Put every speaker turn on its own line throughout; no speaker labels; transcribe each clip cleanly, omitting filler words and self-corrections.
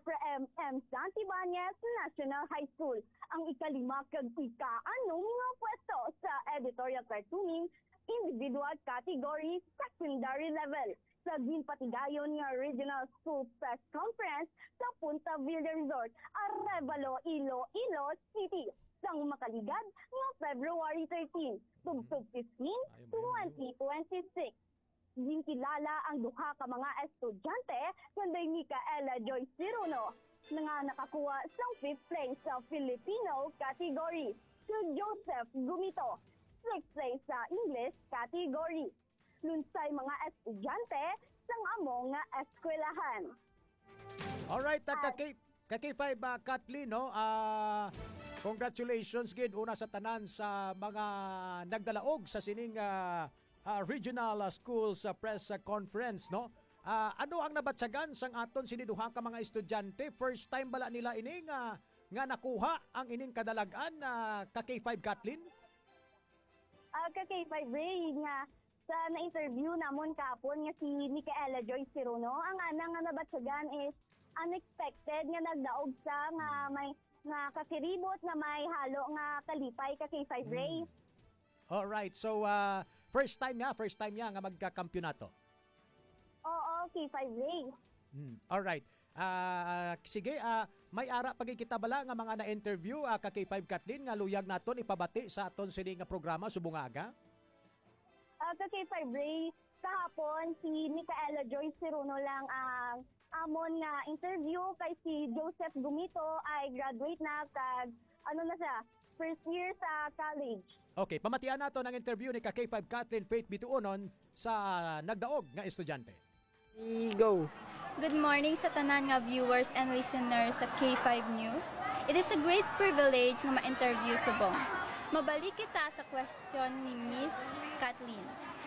Ephraim M. Santibanez National High School. Ang ikalima kag ika-anong nga pwesto sa editorial cartooning individual category secondary level sa ginpatigayon nga Regional School Press Conference sa Punta Villa Resort, Arevalo, Iloilo City sang makaligad nga February 13, tugtog 15, 2026. Ginkilala ang duha ka mga estudyante kundi Micaela Joy Ciruno nga nakakuha sang 5th place sa Filipino category. Si Joseph Gumito, 6th place sa English category. Lunsay mga estudyante sang among nga eskwelahan.
Alright, K5 Kathleen, no? Congratulations gid una sa tanan sa mga nagdalaog sa sining Regional Schools Press Conference, no? Ano ang nabatsagan sang aton sini duha ka mga estudyante? First time bala nila ini nga nakuha ang ining kadalagan ka K5 Kathleen?
Ka K5 Ray nga sa na-interview namon kapon nga si Micaela Joy Ciruno, ang anang nga nabatsagan is unexpected nga nagdaog sa nga may nga kakiribot nga may halo nga kalipay ka K5 Ray.
Alright, so first time niya nga magkakampyonato.
Oo, K5 Ray.
Alright. Sige, may ara pagkikita bala nga mga na-interview ka K5 Kathleen nga luyag naton ipabati sa aton sini nga programa subungaga?
Ka K5 Ray, kahapon si Micaela Joy Ciruno lang ang amon nga interview kay si Joseph Gumito ay graduate na kag first year sa college.
Okay, pamatian nato ng interview ni K5 Kathleen Faith Bituonon sa nagdaog nga estudyante.
Go!
Good morning sa tanan nga viewers and listeners sa K5 News. It is a great privilege nga ma-interview subong. Mabalik kita sa question ni Miss Kathleen.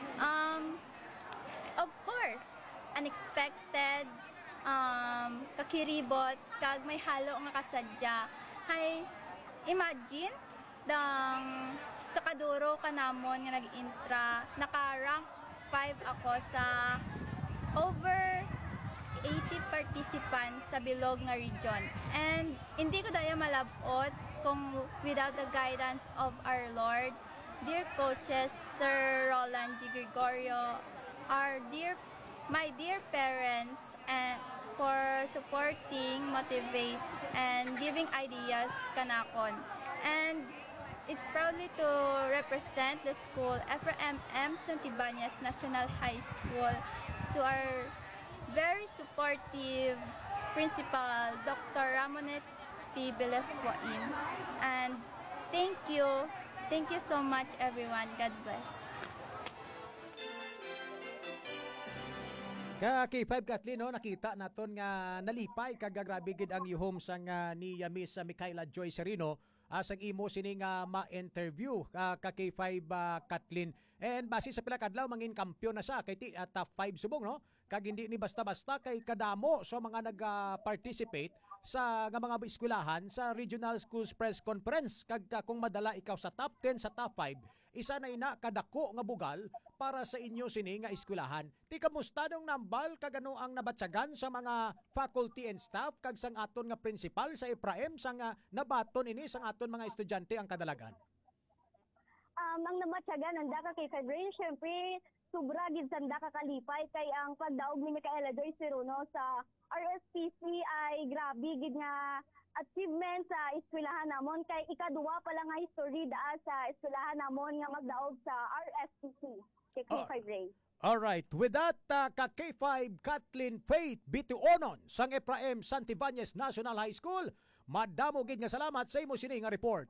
Of course, unexpected, kakiribot, kag may halo nga kasadya. Hay, imagine, sa kaduro kanamon nga nag-intra, naka-rank 5 ako sa over 80 participants sa bilog nga region. And hindi ko daya malabot kung without the guidance of our Lord, dear coaches, Sir Roland G. Gregorio, my dear parents, and for supporting, motivate, and giving ideas kanakon. And it's proudly to represent the school, Ephraim M. Santibanez National High School, to our very supportive principal, Dr. Ramonet P. Velasquez. And thank you so much everyone. God bless.
Ka K5 Kathleen, no, nakita naton nga nalipay kagagrabe gid ang yuhom sang ni Miss Micaela Joy Ciruno asang imo sini nga ma-interview ka K5 Kathleen. And base sa pila kadlaw mangin kampiyon na siya kay top 5 subong, no? Kag hindi ni basta-basta kay kadamo so mga nag-participate sa nga mga eskwelahan sa Regional Schools Press Conference. Kag kung madala ikaw sa top 10 sa top 5, isa na ina kadako nga bugal para sa inyo sini nga eskwelahan. Ti kamusta nung nambal kag ano ang nabatsagan sa mga faculty and staff kag sang aton nga principal sa Ephraim sang nabaton ini sang aton mga estudyante ang kadalagan?
Ang nabatsagan ang daka kay February, syempre sobra gid sanda ka kalipay kay ang pagdaog ni Micaela Joy Ciruno sa RSPC ay grabe gid nga achievement sa eskwelahan namon kay ikaduwa pa lang nga history daa sa eskwelahan namon nga magdaog sa RSPC kay K5 Ray.
Alright, with that, ka K5 Kathleen Faith Bituonon sang Ephraim Santibanez National High School, madamo gid nga salamat sa imo sini nga report.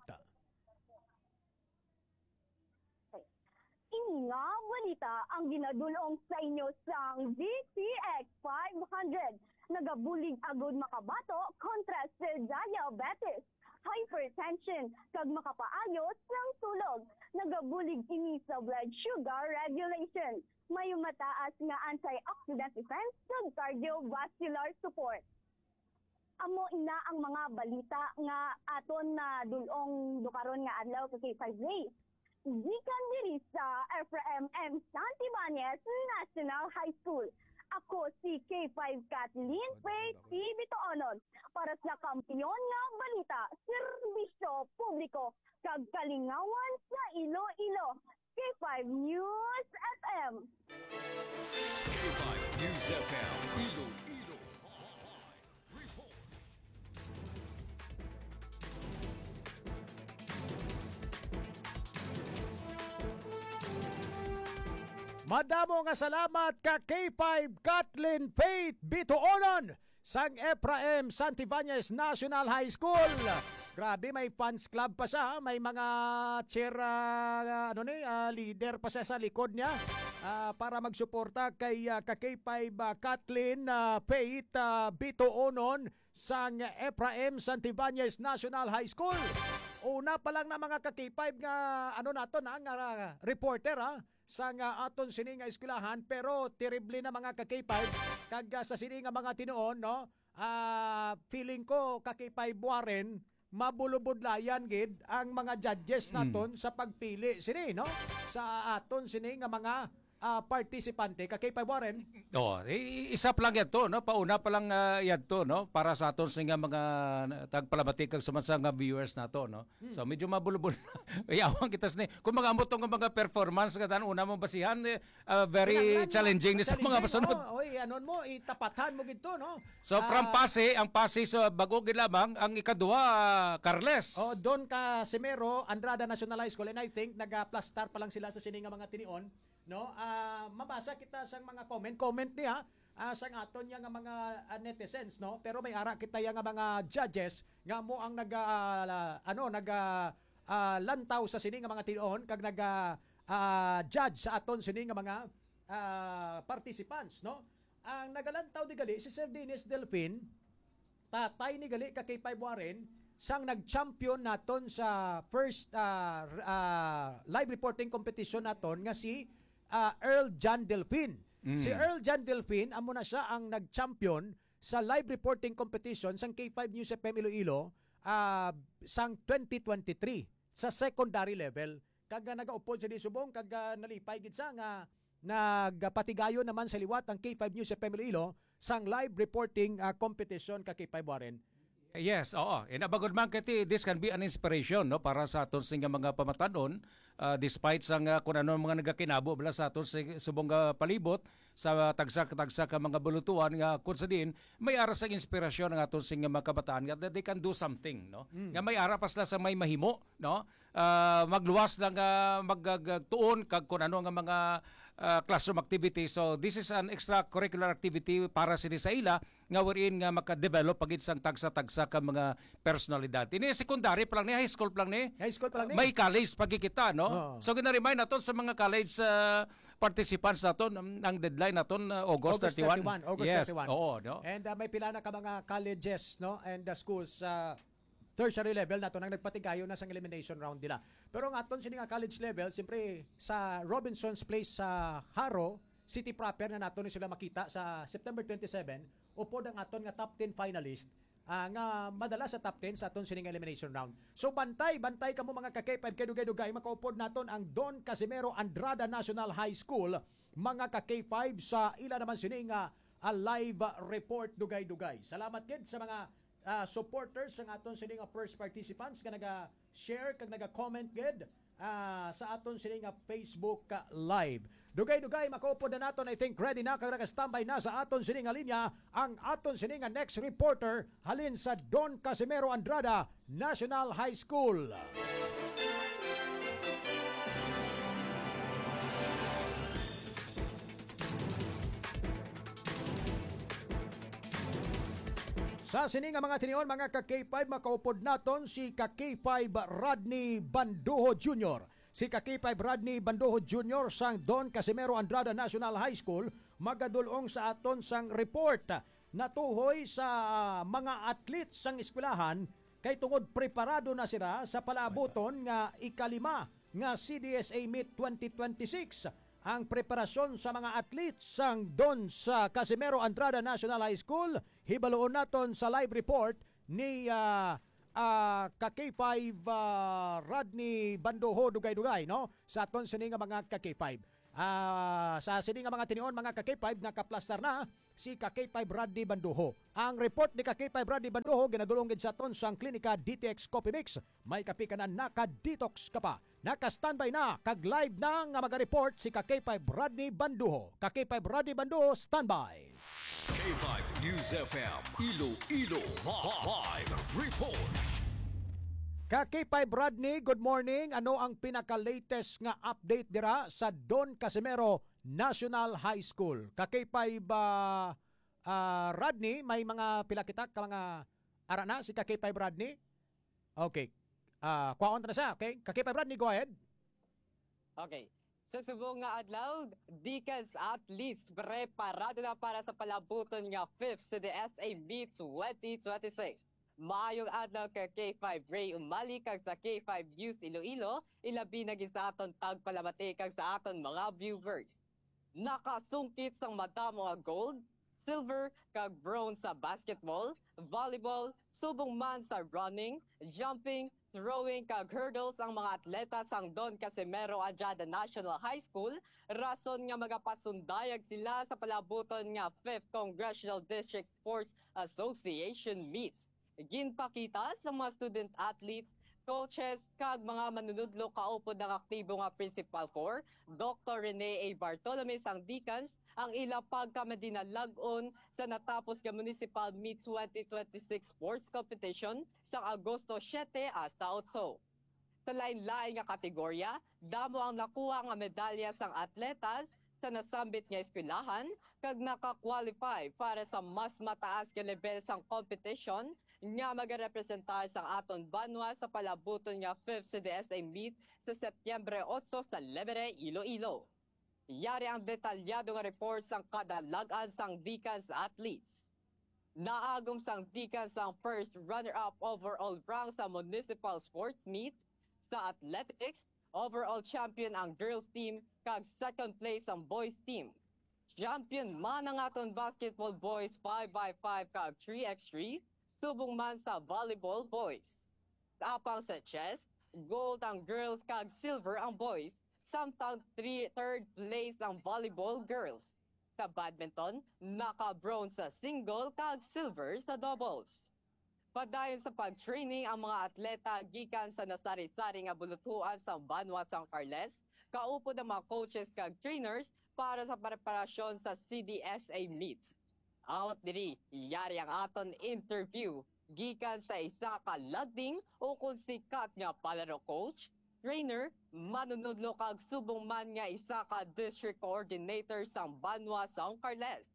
Nga balita ang ginadulong sa inyo sang VTX 500. Nagabulig agud makabato kontra sa diabetes, hypertension, kag makapaayos ng tulog. Nagabulig ini sa blood sugar regulation. May mataas nga antioxidant defense kag cardiovascular support. Amo ina ang mga balita nga aton na dulong dukaron nga adlaw kay 5 days. Gikan diri sa Ephraim M. Santibanez National High School. Ako si K5 Kathleen Faith Bituonon. kampiyon nga balita, serbisyo publiko, kag kalingawan sa Iloilo. K5 News FM.
K5 News FM, Iloilo.
Madamo nga salamat ka K5 Kathleen Faith Bituonon sang Ephraim Santibáñez National High School. Grabe, may fans club pa siya, may mga cheer leader pa siya sa likod niya para magsuporta kay ka K5 Kathleen Faith Bituonon sang Ephraim Santibáñez National High School. Una pa lang na mga ka K5 nga nga reporter sa nga aton sini nga eskwelahan, pero terrible na mga ka K5 kag sa sini nga mga tinuon, no, feeling ko ka K5 Warren mabulubudlayan gid ang mga judges naton sa pagpili sini, no, sa aton sini nga mga partisipante ka K5 Warren.
Isa pa lang yan to, no? Pauna pa lang yan to, no? Para sa aton nga mga tagpalamatik kag sumansa nga viewers nato, no? So medyo mabulubol. Ayawan kita sini. Kung magamot tong mga performance ka una mong basihan, very challenging ni sa mga masunod.
Oy, anon mo itapatan mo gid to, no?
So from Pasay, ang Pasay so bago gid lamang ang ikaduha, Carles.
Don Casimero Andrada National High School, and I think naga-plus-star pa lang sila sa sini nga mga tinion, no. Mabasa kita sang mga comment niya sang aton nga mga netizens, no, pero may ara kita nga mga judges nga mo ang lantaw sa sini nga mga tinuon kag judge sa aton sini nga mga participants, no. Ang nagalantaw di gali si Sir Dennis Delfin, tatay ni gali ka K5 Warren, sang nag-champion naton sa first live reporting competition naton nga si Earl John Delfin. Si Earl John Delfin, amo na siya ang nag-champion sa live reporting competition sang K5 News FM Iloilo sang 2023 sa secondary level. Kag nagaupod siya di subong, kag nalipay gid sa nga nagpatigayo naman sa liwat ang K5 News FM Iloilo sang live reporting competition ka K5 Warren.
Yes, oo. Inabagod man kiti, this can be an inspiration, no, para sa aton sing mga pamatanon, despite sang kung ano mga nagakinabo bala sa aton subong palibot sa tagsa ka mga bulutuan nga kun sa din may ara sa inspirasyon ng aton sing mga kabataan nga they can do something, no. Nga may ara pas sa may mahimo, no. Magluwas lang magtuon kag kun ano nga mga classroom activity. So this is an extracurricular activity para sini sa ila nga wherein nga maka-develop pagit sang tagsa-tagsa ka mga personalidad. Ini secondary pa lang ni, high school pa lang ni. May college pagkikita, no. So gina-remind naton sa mga college participants naton ang deadline naton August 31.
August 31.
Oo, no.
And may pila na ka mga colleges, no, and the schools tertiary level nato nang nagpatigayo na sa elimination round nila. Pero ang aton sini nga college level, siyempre sa Robinson's Place sa Haro City proper na nato ni sila makita sa September 27, upod ang aton nga top 10 finalist nga madala sa top 10 sa aton sini nga elimination round. So bantay kamo mga ka-K5 kay dugay makaupod naton ang Don Casimero Andrada National High School, mga ka-K5 sa ila naman sini nga live report dugay-dugay. Salamat gid sa mga supporters ng aton sini nga first participants nga naga-share kag naga-comment gid sa aton sini nga Facebook live. Dugay-dugay makaupod na naton, I think ready na kag naka-standby na sa aton sini nga linya ang aton sini nga next reporter halin sa Don Casimero Andrada National High School. Sa sini nga mga tinion, mga ka-K5, makaupod naton si ka-K5 Rodney Banduho Jr. Si ka-K5 Rodney Banduho Jr. sang Don Casimero Andrada National High School magadulong sa aton sang report natuhoy sa mga athlete sang eskwelahan kay tungod preparado na sila sa palabuton nga ikalima nga CDSA Meet 2026. Ang preparasyon sa mga athletes sang Don sa Casimero Andrada National High School, hibaloon naton sa live report ni ka-K5 Rodney Banduho dugay-dugay, no, sa aton sini nga mga ka-K5. Sa sini nga mga tinion, mga ka-K5 nakaplastar na si Kakay Bradley Banduho. Ang report ni Kakay Bradley Banduho ginadulong gid sa ton sang klinika DTX Coffee Mix. May kapi ka na naka-detox ka pa. Naka-standby na kag live na nga maga-report si Kakay Bradley Banduho. Kakay Bradley Banduho, standby.
K5 News FM Iloilo Live Report.
Kakipay Bradley, good morning. Ano ang pinaka-latest nga update dira sa Don Casimero National High School? Kakipay ba Rodney, may mga pilakita ka mga arana si Kakipay Bradley? Okay. Kuhaon na siya, okay? Kakipay Bradley, go ahead.
Okay. Sa subong nga adlaw, Deacons athletes preparado na para sa palabuton nga 5th sa the SA Meet 2026. Maayong adlaw kay K5 Ray Umali kag sa K5 News Iloilo, ilabi na gid sa aton tagpalamati kag sa aton mga viewers. Nakasungkit sang madamo nga gold, silver kag bronze sa basketball, volleyball, subong man sa running, jumping, throwing kag hurdles ang mga atleta sang Don Casimero Andrada National High School, rason nga magapasundayag sila sa palabuton nga 5th Congressional District Sports Association meets. Ginpakita sa mga student athletes, coaches kag mga manunudlo kaupod ng aktibo nga Principal Corps, Dr. Rene A. Bartolome sang Deacons, ang ila pagkamadinalag-on sa natapos nga Municipal Meet 2026 Sports Competition sa Agosto 7 hasta 8. Sa lain-lain nga kategorya, damo ang nakuha nga medalya sang atletas sa nasambit nga eskwelahan kag naka-qualify para sa mas mataas nga level sang competition nga magarepresentar sang aton banwa sa palabuton nga 5th CDSA Meet sa Setyembre 8 sa Lebere, Iloilo. Yari ang detalyado nga report sang kada lag-an sang Deacons athletes. Naagom sang Deacons ang first runner-up overall rank sa Municipal Sports Meet. Sa athletics, overall champion ang girls team kag second place ang boys team. Champion man ang aton basketball boys 5x5 kag 3x3, subong man sa volleyball boys. Apang sa chess, gold ang girls kag silver ang boys, samtang third place ang volleyball girls. Sa badminton, naka-bronze sa single kag silver sa doubles. Padayon sa pag-training ang mga atleta gikan sa nasari-sari nga bulutuan sa Banwa San Carles, kaupod ang mga coaches kag trainers para sa preparasyon sa CDSA Meet. Out diri, yari ang aton interview gikan sa isa ka lagding o kung sikat nga palaro coach, trainer, manunudlo kag subong man nga isa ka district coordinator sa Banwa San Carles,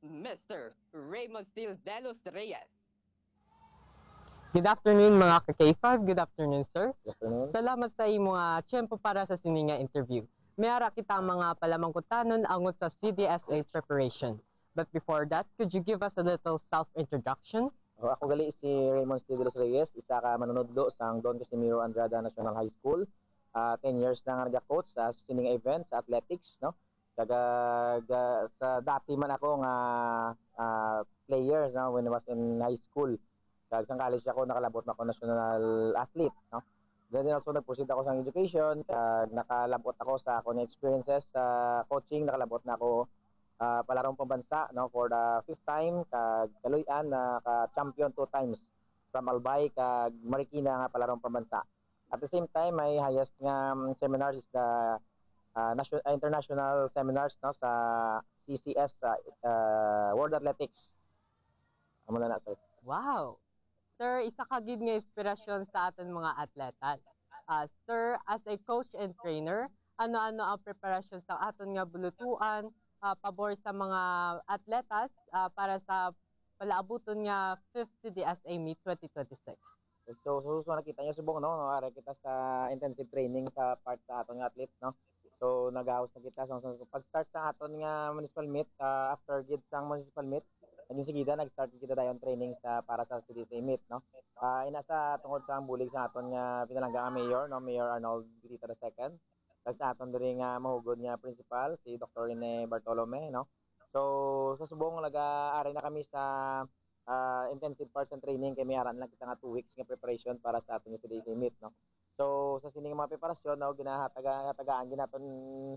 Mr. Raymond Steele de los Reyes.
Good afternoon mga ka-K5. Good afternoon, sir.
Good afternoon.
Salamat sa imong tiyempo para sa sining nga interview. Mayara kita mga palamangkutanon angot sa CDSA preparation. But before that, could you give us a little self-introduction?
Ako gali si Raymond Steele de los Reyes, isa ka manunodlo sa Don Casimero Andrada National High School. 10 years na nga nag-coach sa sining events sa athletics, no? Sa dati man ako nga player, no, when I was in high school. Kag sa college ako nakalabot na ako national athlete, no. Then also nag-proceed ako sa education, kag nakalabot ako sa ako na experiences sa coaching, nakalabot na ako palarong pambansa, no, for the 5th time, kag kaluyan naka-champion 2 times from Albay kag Marikina nga palarong pambansa. At the same time, my highest nga seminars is the international seminars, no, sa CCS World Athletics. Amo na sir.
Wow! Sir, isa ka gid nga inspirasyon sa aton mga atletas. Sir, as a coach and trainer, ano-ano ang preparasyon sa aton nga bulutuan, pabor sa mga atletas para sa palaabuton nga 5th CDSA Meet 2026?
So nakita niyo subong, no, ara kita sa intensive training sa part sa aton nga athletes, no. So nag-house na kita so pag-start sa aton nga municipal meet, after gid sang municipal meet, naging sigida nag-start kita dayon training sa para sa CDSA meet, no. Ina sa tungod sa bulig sa aton nga pinalangga nga mayor, no, Mayor Arnold Vitita II. Kag sa aton diri nga mahugod nga principal si Dr. Rene Bartolome, no. So sa subong nag-aari na kami sa intensive parts and training kay mayara lang kita nga 2 weeks nga preparation para sa aton nga CDSA meet, no. So sa sining mga preparasyon, no, ginahatagaan ginaton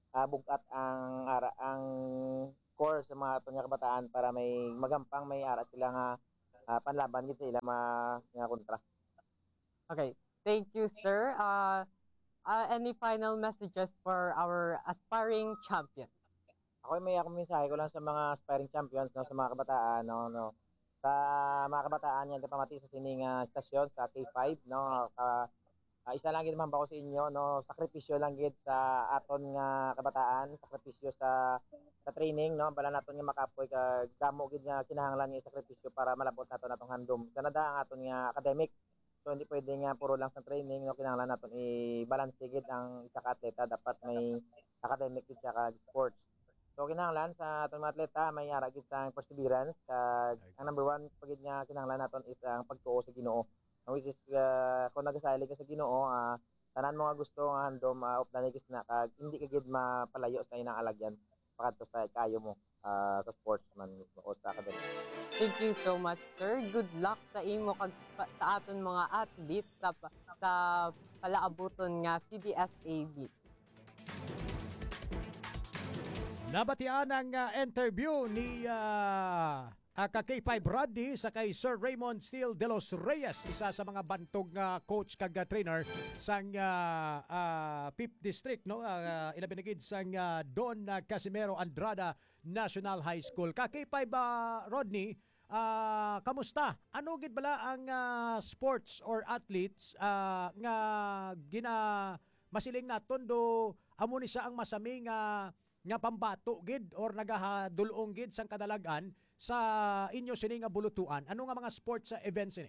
bugat ang core sa mga aton nga kabataan para may magampang may ara sila nga panlaban gid sa ila nga kontra.
Okay, thank you, sir. Any final messages for our aspiring champions?
Ako may akong mensahe ko lang sa mga aspiring champions, no, sa mga kabataan, no. Sa mga kabataan yan pamati sa sining stasyon sa K5, no. Isa lang gid man ba ko sa inyo, no, sakripisyo lang gid sa aton nga kabataan, sakripisyo sa training, no, bala naton nga makapoy kag damo gid nga kinahanglan nga sakripisyo para malabot naton atong handom. Kanada ang aton nga academic. So hindi pwede nga puro lang sa training, no, kinahanglan naton i-balance gid ang isa ka atleta, dapat may academic gid sa sports. So kinahanglan sa atong mga atleta may ara gid sa perseverance kag ang number one pagid nga kinahanglan naton is ang pagtuo sa Ginoo. Which is kung nagasali ka sa Ginoo, tanan mo nga gusto nga handom of the next na kag hindi ka gid mapalayo sa inang alagyan pakadto sa kayo mo sa sportsman o sa academic.
Thank you so much, sir. Good luck sa imo kag sa aton mga athletes sa palaabuton nga CDSA Beat.
Nabatian ang interview ni ka-K5 Rodney sa kay Sir Raymond Steele de los Reyes, isa sa mga bantog coach kag trainer sang 5th District, no, ilabinigid sang Don Casimero Andrada National High School. Ka-K5 Rodney, kamusta? Ano gid bala ang sports or athletes nga masiling naton do amo ni siya ang masami nga pambato gid or nagahadulong gid sang kadalagan sa inyo sini nga bulutuan? Ano nga mga sports events ini?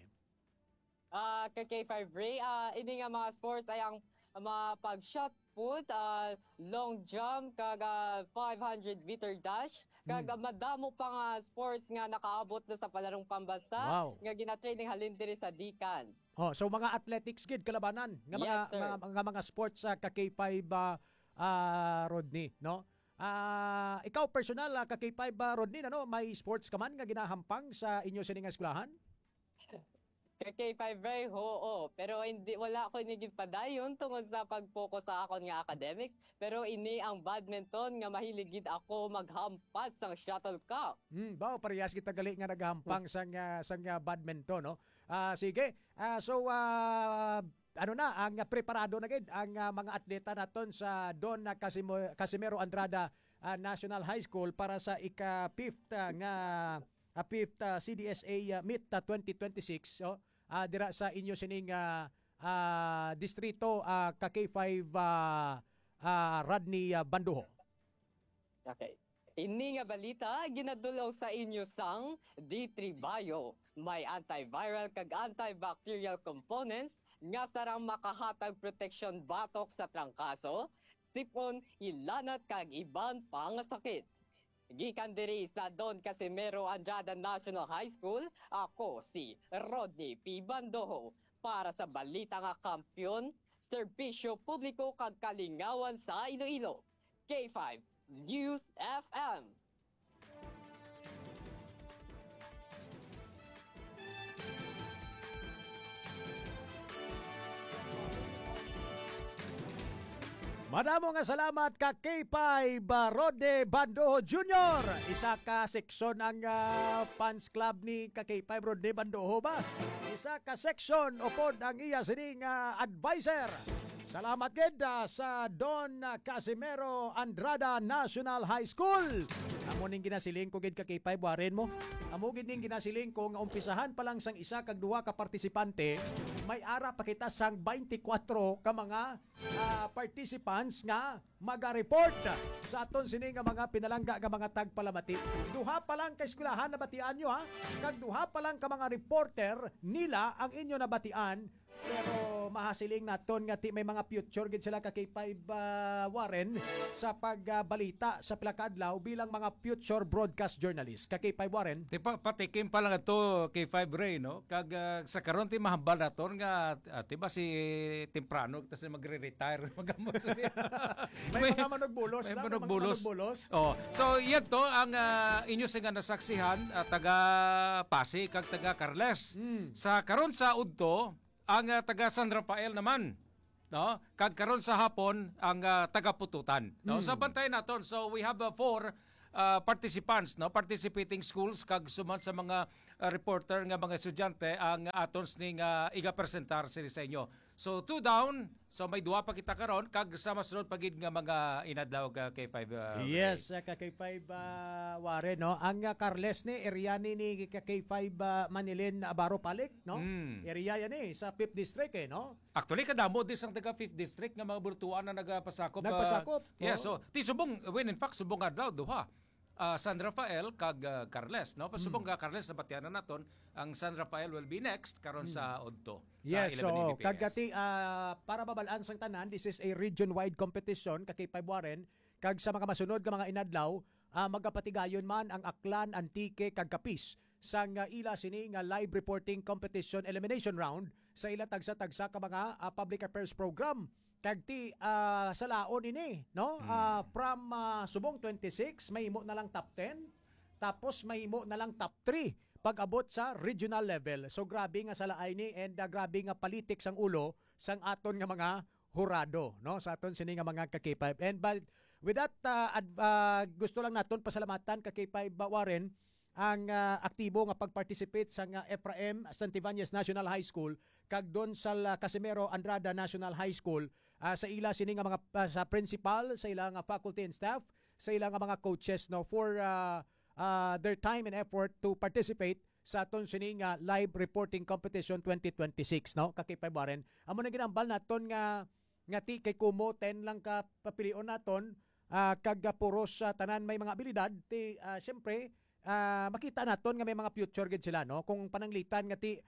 K5 Ray, ini nga mga sports ay ang mga pag-shot put, long jump, kag 500 meter dash, kag madamo pa nga sports nga nakaabot na sa palarong pambansa.
Wow.
Nga gina-training halin diri sa Decans.
Oh, so mga athletics gid kalabanan nga
Yes,
mga sports sa ka-K5 Rodney, no? Ikaw personal ka K5 Rodney, ano, may sports ka man nga ginahampang sa inyo sining eskwelahan?
K5 Ray, oo. Pero wala ko inigid padayon tungod sa pag-focus sa akon nga academics. Pero ini ang badminton nga mahiligid ako maghampas sang shuttlecock.
Bao parehas kita gali nga naghampang sang badminton, no? Sige. Ano na ang preparado na gid ang mga atleta naton sa Don Casimero Andrada National High School para sa ika-5th CDSA Meet 2026, dira sa inyo sining distrito ka-K5 Rodney Banduho.
Okay. Ini nga balita ginadulaw sa inyo sang D3 Bio. May antiviral kag antibacterial components nga sarang makahatag protection batok sa trangkaso, sipon, ilanat kag iban pang sakit. Gikan diri sa Don Casimero Andrada National High School, ako si Rodney P. Bandoho para sa balita nga kampyon, serbisyo publiko kag kalingawan sa Iloilo. K5 News FM.
Madamo nga salamat ka K5 Rodney Bandoho Jr. Isa ka seksyon ang fans club ni ka K5 Rodney Bandoho ba? Isa ka seksyon upod ang iya sining advisor. Salamat gid sa Don Casimero Andrada National High School. Amo ning ginasiling ko gid ka K5 waren mo. Amo gid ning ginasiling ko nga umpisahan pa lang sang isa kag duha ka partisipante, may ara pa kita sang 24 ka mga participants nga maga-report sa aton sini nga mga pinalangga nga mga tagpalamati. Duha pa lang ka eskwelahan na batian nyo ha. Kag duha pa lang ka mga reporter nila ang inyo nabatian. Pero mahasiling naton nga may mga future gid sila ka K5 Warren sa pagbalita sa pila ka adlaw bilang mga future broadcast journalist. Ka K5 Warren.
Patikim pa lang ito K5 Ray, no? Kag sa karon ti mahambal naton nga tiba si temprano tas magre-retire magamos.
May mga manugbulos.
May manugbulos. Oh, so yan to ang inyo sing nasaksihan taga Pasig kag taga Carles. Sa karon sa udto ang taga San Rafael naman no, kag karon sa hapon ang tagapututan, no. So bantayan naton. So we have 4 participants, no, participating schools kag suman sa mga reporter nga mga estudyante ang atons ning iga-presentar sa inyo. So 2 down, so may duha pa kita karon kag sa masunod pagid nga mga inadlaw ka K5.
Yes, K5 Warren, no. Ang Carles ni area ni K5 Manilin Abaro Palik, no. Area yan sa 5th district no.
Actually kadamo din sang taga 5th district nga mga bultuan na nagapasakop.
Nagpasakop.
Yeah, so ti subong when in fact subong adlaw duha. San Rafael kag Carles, no? Pasubong ka Carles sa batyanan naton, ang San Rafael will be next karon sa Odto.
Yes,
sa 11
so
Mbps.
kagati para mabalaan sang tanan, this is a region-wide competition kay K5 Warren. Kag sa mga masunod nga mga inadlaw, magapatigayon man ang Aklan, Antique kag Capiz sang ila sini nga live reporting competition elimination round sa ila tagsa-tagsa ka mga public affairs program. Kagti sa laon ini, no? From subong 26, mahimo na lang top 10, tapos mahimo na lang top 3 pag-abot sa regional level. So grabe nga sa laay ni and grabe nga politics ang ulo sang aton nga mga hurado, no? Sa aton sini nga mga ka-K5. And but with that gusto lang naton pasalamatan ka K5 Warren ang aktibo nga pag-participate sa Ephraim Santibanez National High School kag don sa Casimiro Andrada National High School sa ila sini nga mga sa principal, sa ila nga faculty and staff, sa ila nga mga coaches no for their time and effort to participate sa aton sini nga live reporting competition 2026 no K5 Warren. Amo na ginambal naton nga ti kay kumo 10 lang ka papilion naton kag puros tanan may mga abilidad ti syempre makita naton nga may mga future gid sila no kung pananglitan nga ti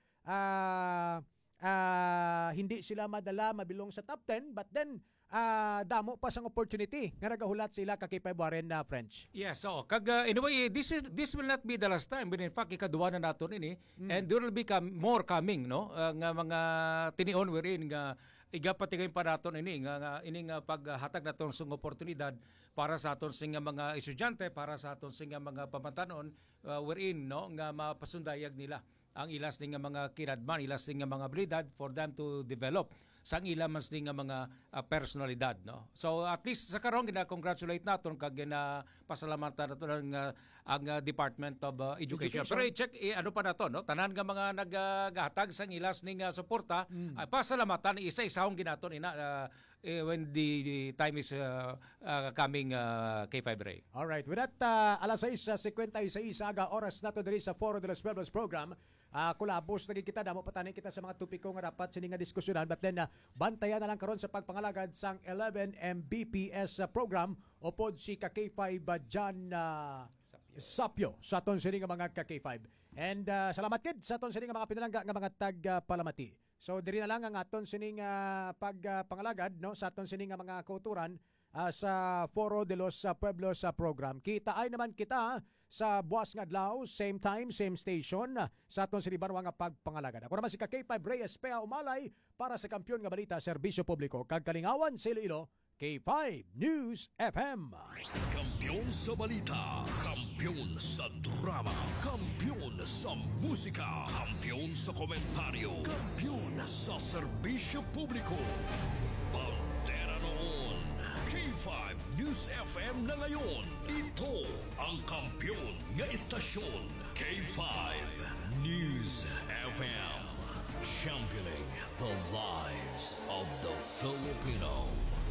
hindi sila madala mabilong sa top 10 but then damo pa sang opportunity nga nagahulat sila ka K5 Warren na French.
Yes, so kag anyway this will not be the last time, but in fact ikaduwa na naton ini and there will be more coming no nga mga tinion wherein nga igapatigay pa naton ini nga paghatag naton sung oportunidad para sa aton sing mga estudyante, para sa aton sing mga pamatanon wherein no nga mapasundayag nila ang ilas nga mga kinadman, ilas nga mga abilidad for them to develop sang ila mas nga mga personalidad no. So at least sa karon gina-congratulate naton kag pasalamatan naton ang Department of Education. Pero i-check ano pa nato no tanan nga mga nagahatag sang ilas ning suporta pasalamatan isa-isahong ginaton ina when the time is coming K5 Ray.
All right, with that alas 6:56 aga oras nato diri sa Foro de los Pueblos program. Kulabos naging kita damo patanin kita sa mga tupiko nga dapat sini nga diskusyonan but then bantayan na lang karon sa pagpangalagad sang 11 Mbps program upod si K5 Jan Sapio sa aton sini nga mga K5. And salamat kid sa aton sini nga mga pinalangga nga mga tagpalamati. So diri na lang ang aton sini nga pagpangalagad no sa aton sini nga mga kauturan sa Foro de los Pueblos program. Kita ay naman kita sa buwas nga adlaw, same time, same station sa aton sinibarwa nga pagpangalagad. Ako naman si K5 Reyes Pea Umalay para sa Kampiyon nga Balita Serbisyo Publiko kag Kalingawan sa Iloilo, K5 News FM.
Kampiyon sa balita, kampiyon sa drama, kampiyon sa musika, kampiyon sa komentaryo, kampiyon sa serbisyo publiko. Pantera noon, K5 News FM na ngayon. Ito ang kampiyon nga istasyon, K5 News FM. Championing the lives of the Filipino.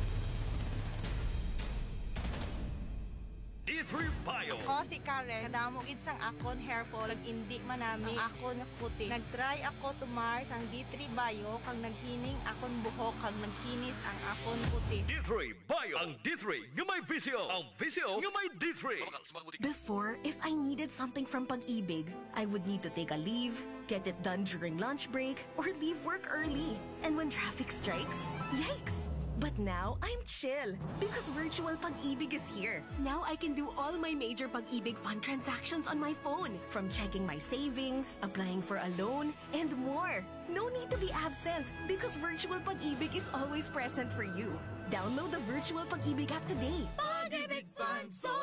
D3 Bio.
Ako si Karen, kadamo gid sang akon hair fall, indi manami ang akon nga kutis. Nagtry ako tumar sang D3 Bio kag naghining akon buhok kag nagkinis ang akon kutis.
D3 Bio. Ang D3 nga may visyo. Ang visyo nga may D3.
Before, if I needed something from Pag-ibig, I would need to take a leave, get it done during lunch break, or leave work early. And when traffic strikes, yikes! But now, I'm chill because Virtual Pag-ibig is here. Now I can do all my major Pag-ibig fund transactions on my phone, from checking my savings, applying for a loan, and more. No need to be absent because Virtual Pag-ibig is always present for you. Download the Virtual Pag-ibig app today.
Pag-ibig Funds all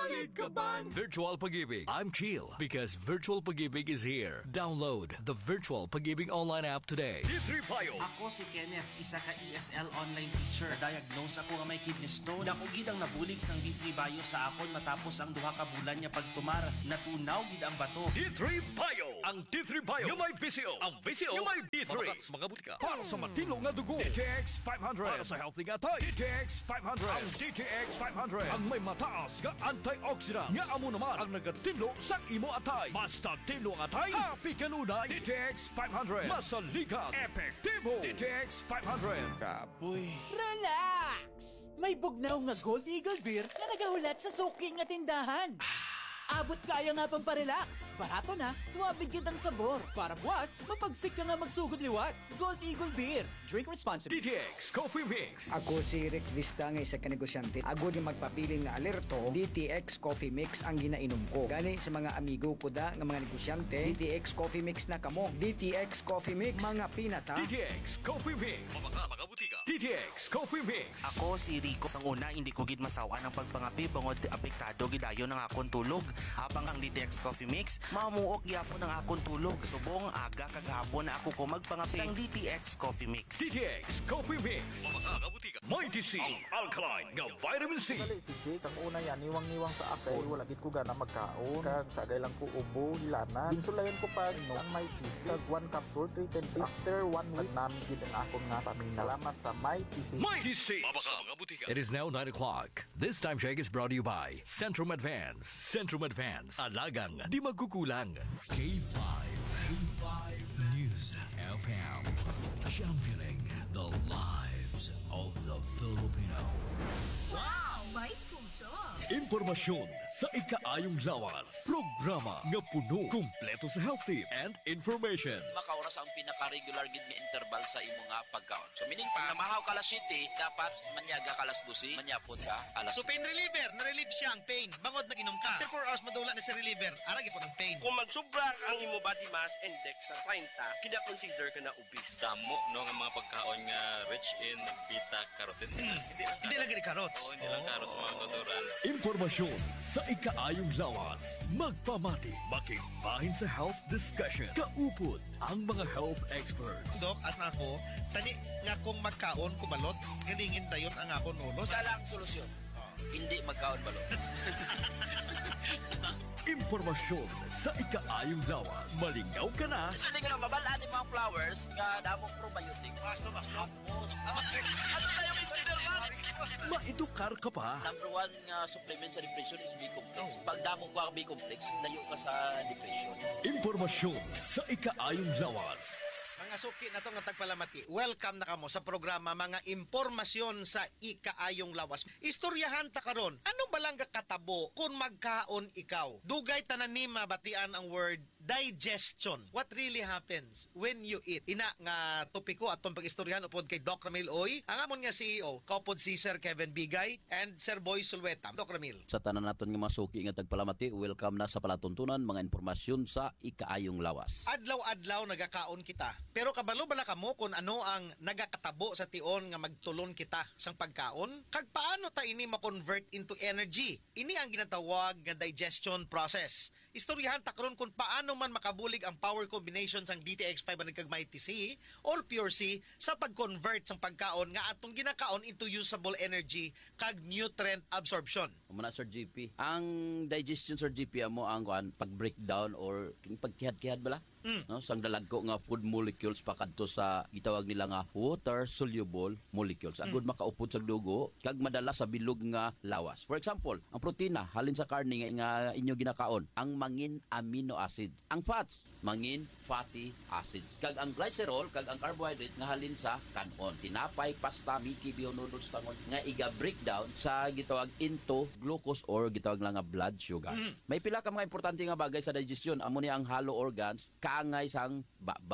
Valid ka ba? Virtual Pag-ibig. I'm chill because Virtual Pag-ibig is here. Download the Virtual Pag-ibig online app today. D3 Payo.
Ako si Kenneth, isa ka ESL online teacher. Diagnose ako nga may kidney stone. Dako gid ang nabulig sang D3 Bayo sa akon matapos ang duha ka bulan niya pagtumar. Natunaw gid ang bato.
D3 Payo. Ang D3 Payo nga may VCO. Ang VCO nga may D3. Mga butika. Para sa matino nga dugo. DTX 500. Para sa healthy nga tay. DTX 500. Ang DTX 500. Ang may mataas nga antioxidant. Nga amo naman ang nagatilo sa imo atay. Basta tilo ang atay. Happy kanunay. DTX 500. Masaligan. Epektibo. DTX 500.
Kapoy.
Relax! May bugnaw nga Gold Eagle Beer na nagahulat sa suki nga tindahan. Abot kaya nga pang parelax. Barato na, suwabe gid ang sabor. Para buwas, mapagsik ka nga magsugod liwat. Gold Eagle Beer. Drink responsibly.
DTX Coffee Mix.
Ako si Rick Vista nga isa ka negosyante. Agod yung magpapili nga alerto, DTX Coffee Mix ang ginainom ko. Gani sa mga amigo ko da nga mga negosyante, DTX Coffee Mix na kamo. DTX Coffee Mix, mga pinata.
DTX Coffee Mix. Mga butika. DTX Coffee Mix.
Ako si Rico. Sang una, hindi ko gid masawa ng pagpangapi bangod apektado gidayon ng akong tulog. Habang ang DTX Coffee Mix, mamuok gyapon ang akong tulog. Subong aga kagahapon na ako ko magpangapi sang DTX Coffee Mix.
DTX Coffee Mix. Mga butika. Mighty C. Ang alkaline nga vitamin C.
Si ang una yan, niwang-niwang sa akay, wala gid ko gana magkaon. Kag sagay lang ko ubo, hilana. Ginsulayan ko pa no, ang may TC. Kag 1 capsule, 310. After 1 week, namin gid ang akong nga paminaw. Salamat sa Mighty C.
Mighty C. Mga butika. It is now 9 o'clock. This time check is brought to you by Centrum Advance. Centrum Advance. Alagang di magkukulang.
K5 News FM. Championing the lives of the Filipino.
Wow! May puso!
Impormasyon sa ikaayong lawas. Programa nga puno, kumpleto sa health tips and information.
Makaoras ang pinaka-regular gid nga interval sa imo nga pagkaon. So meaning pa, namahaw ka alas 7, dapat manyaga ka alas 12, manyapon ka alas 7.
So pain reliever, na-relieve siya ang pain. Bangod nag-inom ka. After 4 hours madula na si reliever, aragi po ng pain.
Kung magsubra ang imo body mass index sa 30, kina-consider ka na obese.
Damo no nga mga pagkaon nga rich in beta carotene.
Hindi lang gini carrots.
Oo, hindi lang carrots mga kotoran.
Impormasyon sa ikaayong lawas. Magpamati, makigbahin sa health discussion. Kaupod ang mga health experts.
Dok, as na ako, tani nga kung magkaon kubalot, galingin dayon ang akong ulo.
Sa lang solusyon. Hindi magkaon balot.
Impormasyon sa ikaayong lawas. Malingaw ka na.
So hindi ka na mabalaan yung mga flowers nga damong probiotic.
Basto.
Ano tayo consider man?
Maedukar ka pa.
Number 1 nga supplement sa depression is B-complex. Pag damong ka B-complex, layo ka sa depression.
Impormasyon sa ikaayong lawas.
Mga suki na to nga tagpalamati, welcome na kamo sa programa Mga Impormasyon sa Ikaayong Lawas. Istoryahan ta karon, ano balang katabo kung magkaon ikaw? Dugay tanan ni mabatian ang word digestion. What really happens when you eat? Ina nga topiko atong pag-istoryahan upod kay Doc Ramil Oy, ang amon nga CEO, kaupod si Sir Kevin Bigay and Sir Boy Sulweta. Doc Ramil.
Sa tanan naton nga mga suki nga tagpalamati, welcome na sa palatuntunan mga impormasyon sa Ikaayong Lawas.
Adlaw-adlaw nagakaon kita. Pero kabalo bala kamo kung ano ang nagakatabo sa tion nga magtulon kita sang pagkaon? Kag paano ta ini ma-convert into energy? Ini ang ginatawag nga digestion process. Istoryahan ta karon kung paano man makabulig ang power combination sang DTX 500 kag Mighty C or Pure C sa pag-convert sang pagkaon nga atong ginakaon into usable energy kag nutrient absorption.
Muna Sir GP. Ang digestion Sir GP amo ang pag-breakdown or pagkihad-kihad bala? No, sang dalagko nga food molecules pakadto sa gitawag nila nga water soluble molecules. Agud makaupod sa dugo kag madala sa bilog nga lawas. For example, ang protina halin sa karne nga inyo ginakaon, ang mangin amino acid. Ang fats, mangin fatty acids. Kag ang glycerol kag ang carbohydrate nga halin sa kanon. Tinapay, pasta, miki, bihon, noodles, tangon nga iga breakdown sa gitawag into glucose or gitawag lang nga blood sugar. May pila ka mga importante nga bagay sa digestion. Amo ni ang hollow organs, kaangay sang baba,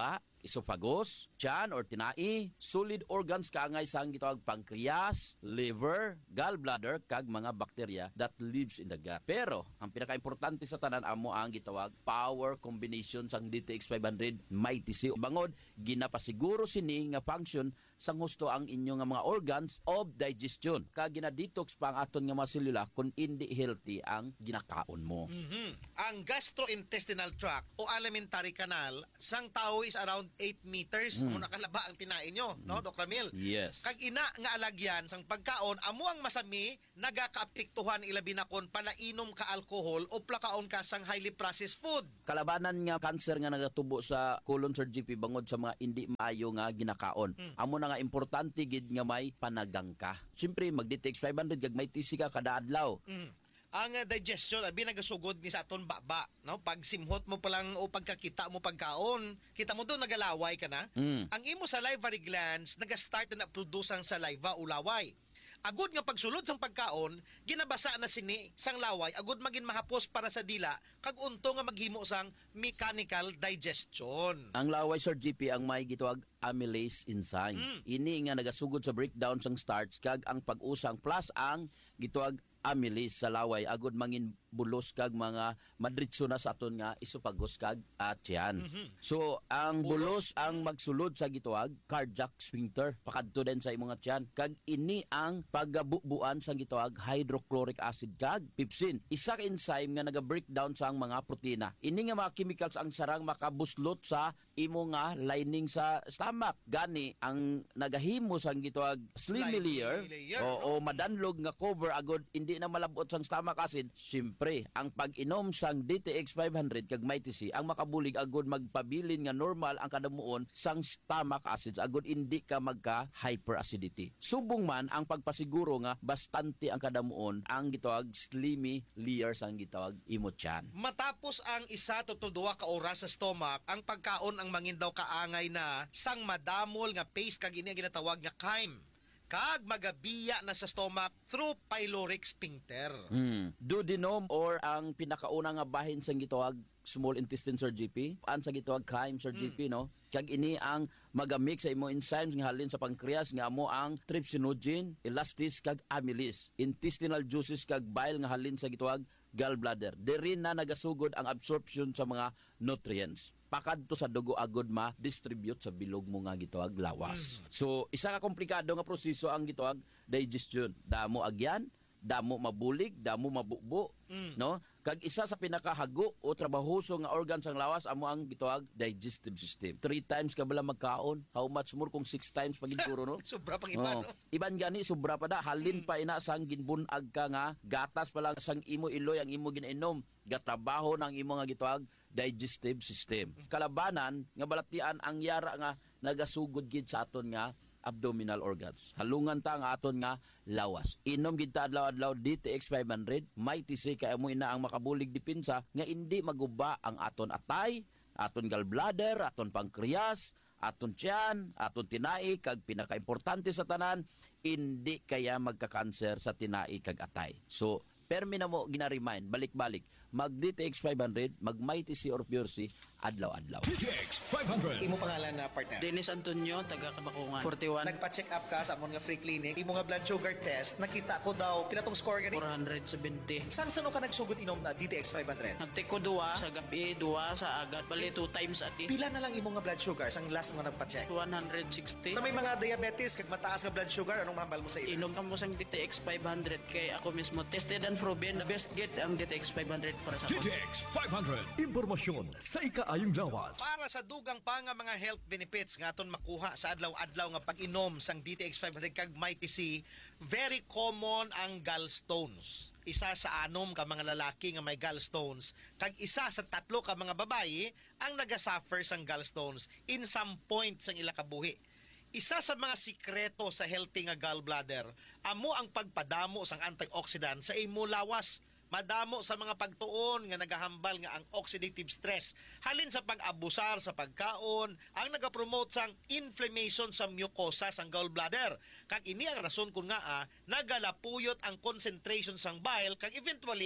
esophagus, tiyan or tinai, solid organs kaangay sang gitawag pancreas, liver, gallbladder kag mga bakterya that lives in the gut. Pero ang pinaka-importante sa tanan amo ang gitawag power combination sang DTX 500 Mighty C. Bangod ginapasiguro sini nga function sang husto ang inyo nga mga organs of digestion. Kag gina-detox pa ang aton nga mga selula kung hindi healthy ang ginakaon mo.
Ang gastrointestinal tract o alimentary canal sang tao is around 8 meters. Muna kalaba ang tinain nyo, no, Doc Ramil?
Yes.
Kag ina nga alagyan sang pagkaon, amo ang masami nagakaapektuhan ilabi na kon palainom ka alcohol o plakaon ka sang highly processed food.
Kalabanan nga cancer nga nagatubo sa colon, Sir GP, bangod sa mga hindi maayo nga ginakaon. Amo na nga importante gid nga may panagang ka. Siyempre mag-DTX 500 kag may TC ka kada adlaw.
Ang digestion abi nagasugod ni sa aton baba, no? Pag simhot mo pa lang o pagkakita mo pagkaon, kita mo doon nagalaway ka na. Ang imo salivary glands naga-start na produce ang saliva o laway. Agud nga pagsulod sang pagkaon, ginabasa na sini sang laway agud magin mahapos para sa dila kag unto nga maghimo sang mechanical digestion.
Ang laway, Sir GP, ang may gitawag amylase enzyme. Ini nga nagasugod sa breakdown sang starch kag ang pag-usang plus ang gitawag amylase sa laway agud mangin bulos kag mga madritso na sa aton nga esophagus kag tiyan. So ang bulos ang magsulod sa gitawag cardiac sphincter pakadto din sa imong tiyan kag ini ang pagabubuan sa gitawag hydrochloric acid kag pepsin. Isa ka enzyme nga naga-breakdown sa ang mga protina. Ini nga mga chemicals ang sarang makabuslot sa imo nga lining sa stomach. Gani ang nagahimo sa gitawag slimy layer o madanlog nga cover agud hindi na malabot sang stomach acid. Siyempre, ang pag-inom sang DTX 500 kag Mighty C ang makabulig agud magpabilin nga normal ang kadamuon sang stomach acids agud hindi ka magka hyperacidity. Subong man ang pagpasiguro nga bastante ang kadamuon ang gitawag slimy layer sang gitawag imo tiyan.
Matapos ang 1 to 2 ka oras sa stomach, ang pagkaon ang mangin daw kaangay na sang madamol nga paste kag ini ginatawag nga chyme. Kag magabiya na sa stomach through pyloric sphincter.
Duodenum or ang pinakauna nga bahin sa gitawag small intestine, Sir GP. Ang sa gitawag chyme, Sir GP, no? Kag ini ang magamix sa imo enzymes nga halin sa pancreas nga amo ang trypsinogen, elastis kag amylase. Intestinal juices kag bile nga halin sa gitawag gallbladder. Diri na nagasugod ang absorption sa mga nutrients. Pakadto sa dugo agud ma-distribute sa bilog mo nga gitawag lawas. So, isa ka komplikado nga proseso ang gitawag digestion. Damo agyan, damo mabulig, damo mabukbo, no? Kag isa sa pinakahago o trabahoso nga organ sang lawas amo ang gitawag digestive system. 3 times ka bala magkaon, how much more kung 6 times pagiguro, no?
Sobra pang iba, no?
Iban gani sobra pa da, halin pa ina sang ginbunag ka nga gatas pa lang sang imo iloy ang imo ginainom. Gatrabaho ng imo nga gitawag digestive system. Kalabanan nga balatian ang yara nga nagasugod gid sa aton nga abdominal organs. Halungan ta ang aton nga lawas. Inom gid ta adlaw-adlaw DTX 500, Mighty C kay amo ina ang makabulig dipinsa nga hindi maguba ang aton atay, aton gallbladder, aton pancreas, aton tiyan, aton tinai kag pinakaimportante sa tanan, hindi kaya magka-cancer sa tinai kag atay. So permi na mo gina-remind balik-balik mag DTX 500, mag Mighty C or Pure C adlaw-adlaw.
DTX 500.
Imo pangalan na partner?
Dennis Antonio, taga Kabakungan. 41.
Nagpa-check up ka sa amon nga free clinic. Imo nga blood sugar test, nakita ko daw pila tong score gani?
470.
Sang sano ka nagsugod inom na DTX 500?
Nagtake ko 2 sa gabi, 2 sa agad, bali 2 times a day.
Pila na lang imo nga blood sugar sang last mo nagpa-check?
160.
Sa may mga diabetes kag mataas nga blood sugar, anong mahambal mo sa iyo?
Inom mo sang DTX 500 kay ako mismo tested and proven the best get ang DTX 500 para sa
DTX 500. Impormasyon sa ikaayong lawas.
Para sa dugang pa nga mga health benefits nga aton makuha sa adlaw-adlaw nga pag-inom sang DTX 500 kag Mighty C, very common ang gallstones. Isa sa 6 ka mga lalaki nga may gallstones kag isa sa 3 ka mga babayi ang nagasuffer sang gallstones in some point sang ila kabuhi. Isa sa mga sikreto sa healthy nga gallbladder amo ang pagpadamo sang antioxidant sa imo lawas. Madamo sa mga pagtuon nga nagahambal nga ang oxidative stress halin sa pag-abusar sa pagkaon ang nagapromote sang inflammation sa mucosa sang gallbladder. Kag ini ang rason kun nga nagalapuyot ang concentration sang bile kag eventually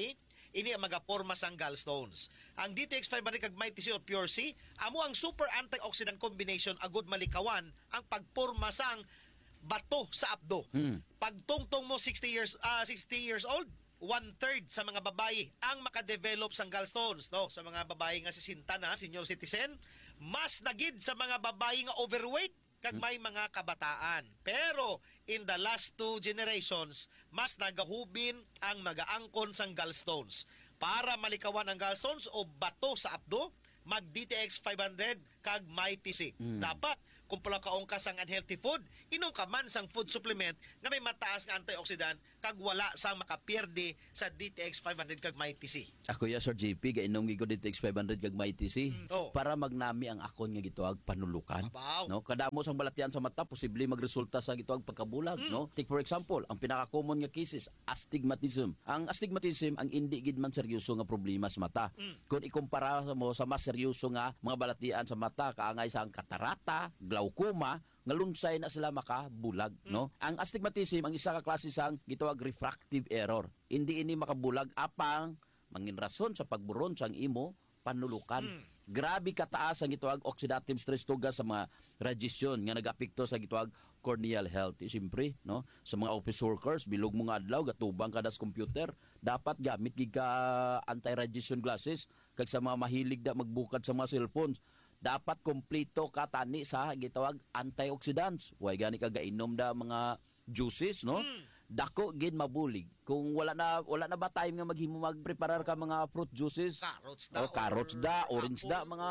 ini ang magaporma sang gallstones. Ang DTX 500 kag Mighty C o Pure C, amo ang super antioxidant combination agud malikawan ang pagporma sang bato sa abdo. Pagtungtong mo 60 years old, 1/3 sa mga babayi ang makadevelop sang gallstones, no? Sa mga babayi nga 60 na, senior citizen, mas nagid sa mga babayi nga overweight kag may mga kabataan. Pero in the last 2 generations, mas nagahubin ang magaangkon sang gallstones. Para malikawan ang gallstones o bato sa abdo, mag DTX 500 kag Mighty C. Dapat kung pala kaong ka sang unhealthy food, inom ka man sang food supplement nga may mataas nga antioxidant kag wala sang makapierde sa DTX 500 kag Mighty C.
Ako ya Sir JP gainom gigo DTX 500 kag Mighty C para magnami ang akon nga gituag panulukan. No, kadamo sang balatian sa mata posible magresulta sa gituag pagkabulag, no? Take for example, ang pinaka-common nga cases, astigmatism. Ang astigmatism ang indi gid man seryoso nga problema sa mata. Kung ikumpara mo sa mas seryoso nga mga balatian sa mata kaangay sa ang katarata, glaucoma, nga lunsay na sila makabulag, no? Ang astigmatism ang isa ka klase sang gitawag refractive error. Hindi ini makabulag apang mangin rason sa pagburon sang imo panulukan. Grabe kataas ang gitawag oxidative stress tuga sa mga radiation nga nagapekto sa gitawag corneal health. Siyempre, no? Sa mga office workers, bilog mo nga adlaw gatubang kada sa computer, dapat gamit gid ka anti-radiation glasses kag sa mga mahilig da magbukad sa mga cellphones. Dapat kompleto ka tani sa gitawag antioxidants. Way gani ka gainom da mga juices, no? Dako gid mabulig. Kung wala na ba time nga maghimo magpreparar ka mga fruit juices, carrots da, orange da, mga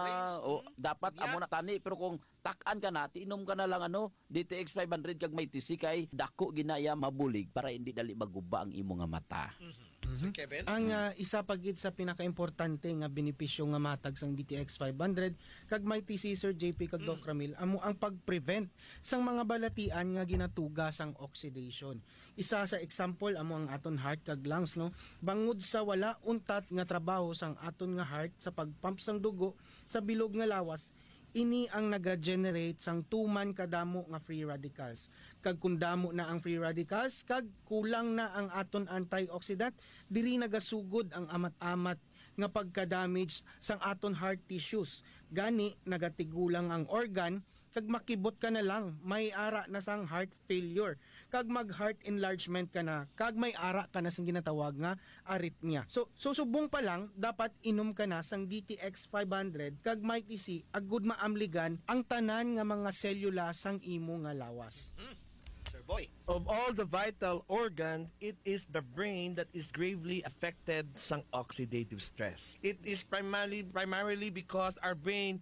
dapat amo na tani. Pero kung tak-an ka na, inom ka na lang DTX 500 kag Mighty C kay dako ginaya mabulig para hindi dali maguba ang imo nga mata.
Sir Kevin?
Ang isa pagid sa pinaka-importante nga benepisyo nga matag sang DTX 500 kag Mighty C Sir JP kag Doc Ramil amo ang pag-prevent sang mga balatian nga ginatuga sang oxidation. Isa sa example amo ang aton heart kag lungs, no? Bangod sa wala untat nga trabaho sang aton nga heart sa pagpump sang dugo sa bilog nga lawas, ini ang naga-generate sang tuman kadamo nga free radicals. Kag kung damo na ang free radicals, kag kulang na ang aton antioxidant, diri nagasugod ang amat-amat nga pagka-damage sang aton heart tissues. Gani nagatigulang ang organ, kag makibot ka na lang, may ara na sang heart failure. Kag mag-heart enlargement ka na, kag may ara ka na sang ginatawag nga arrhythmia. So subong pa lang, dapat inom ka na sang DTX 500 kag Mighty C agud maamligan ang tanan nga mga selula sang imo nga lawas.
Sir Boy.
Of all the vital organs, it is the brain that is gravely affected sang oxidative stress. It is primarily because our brain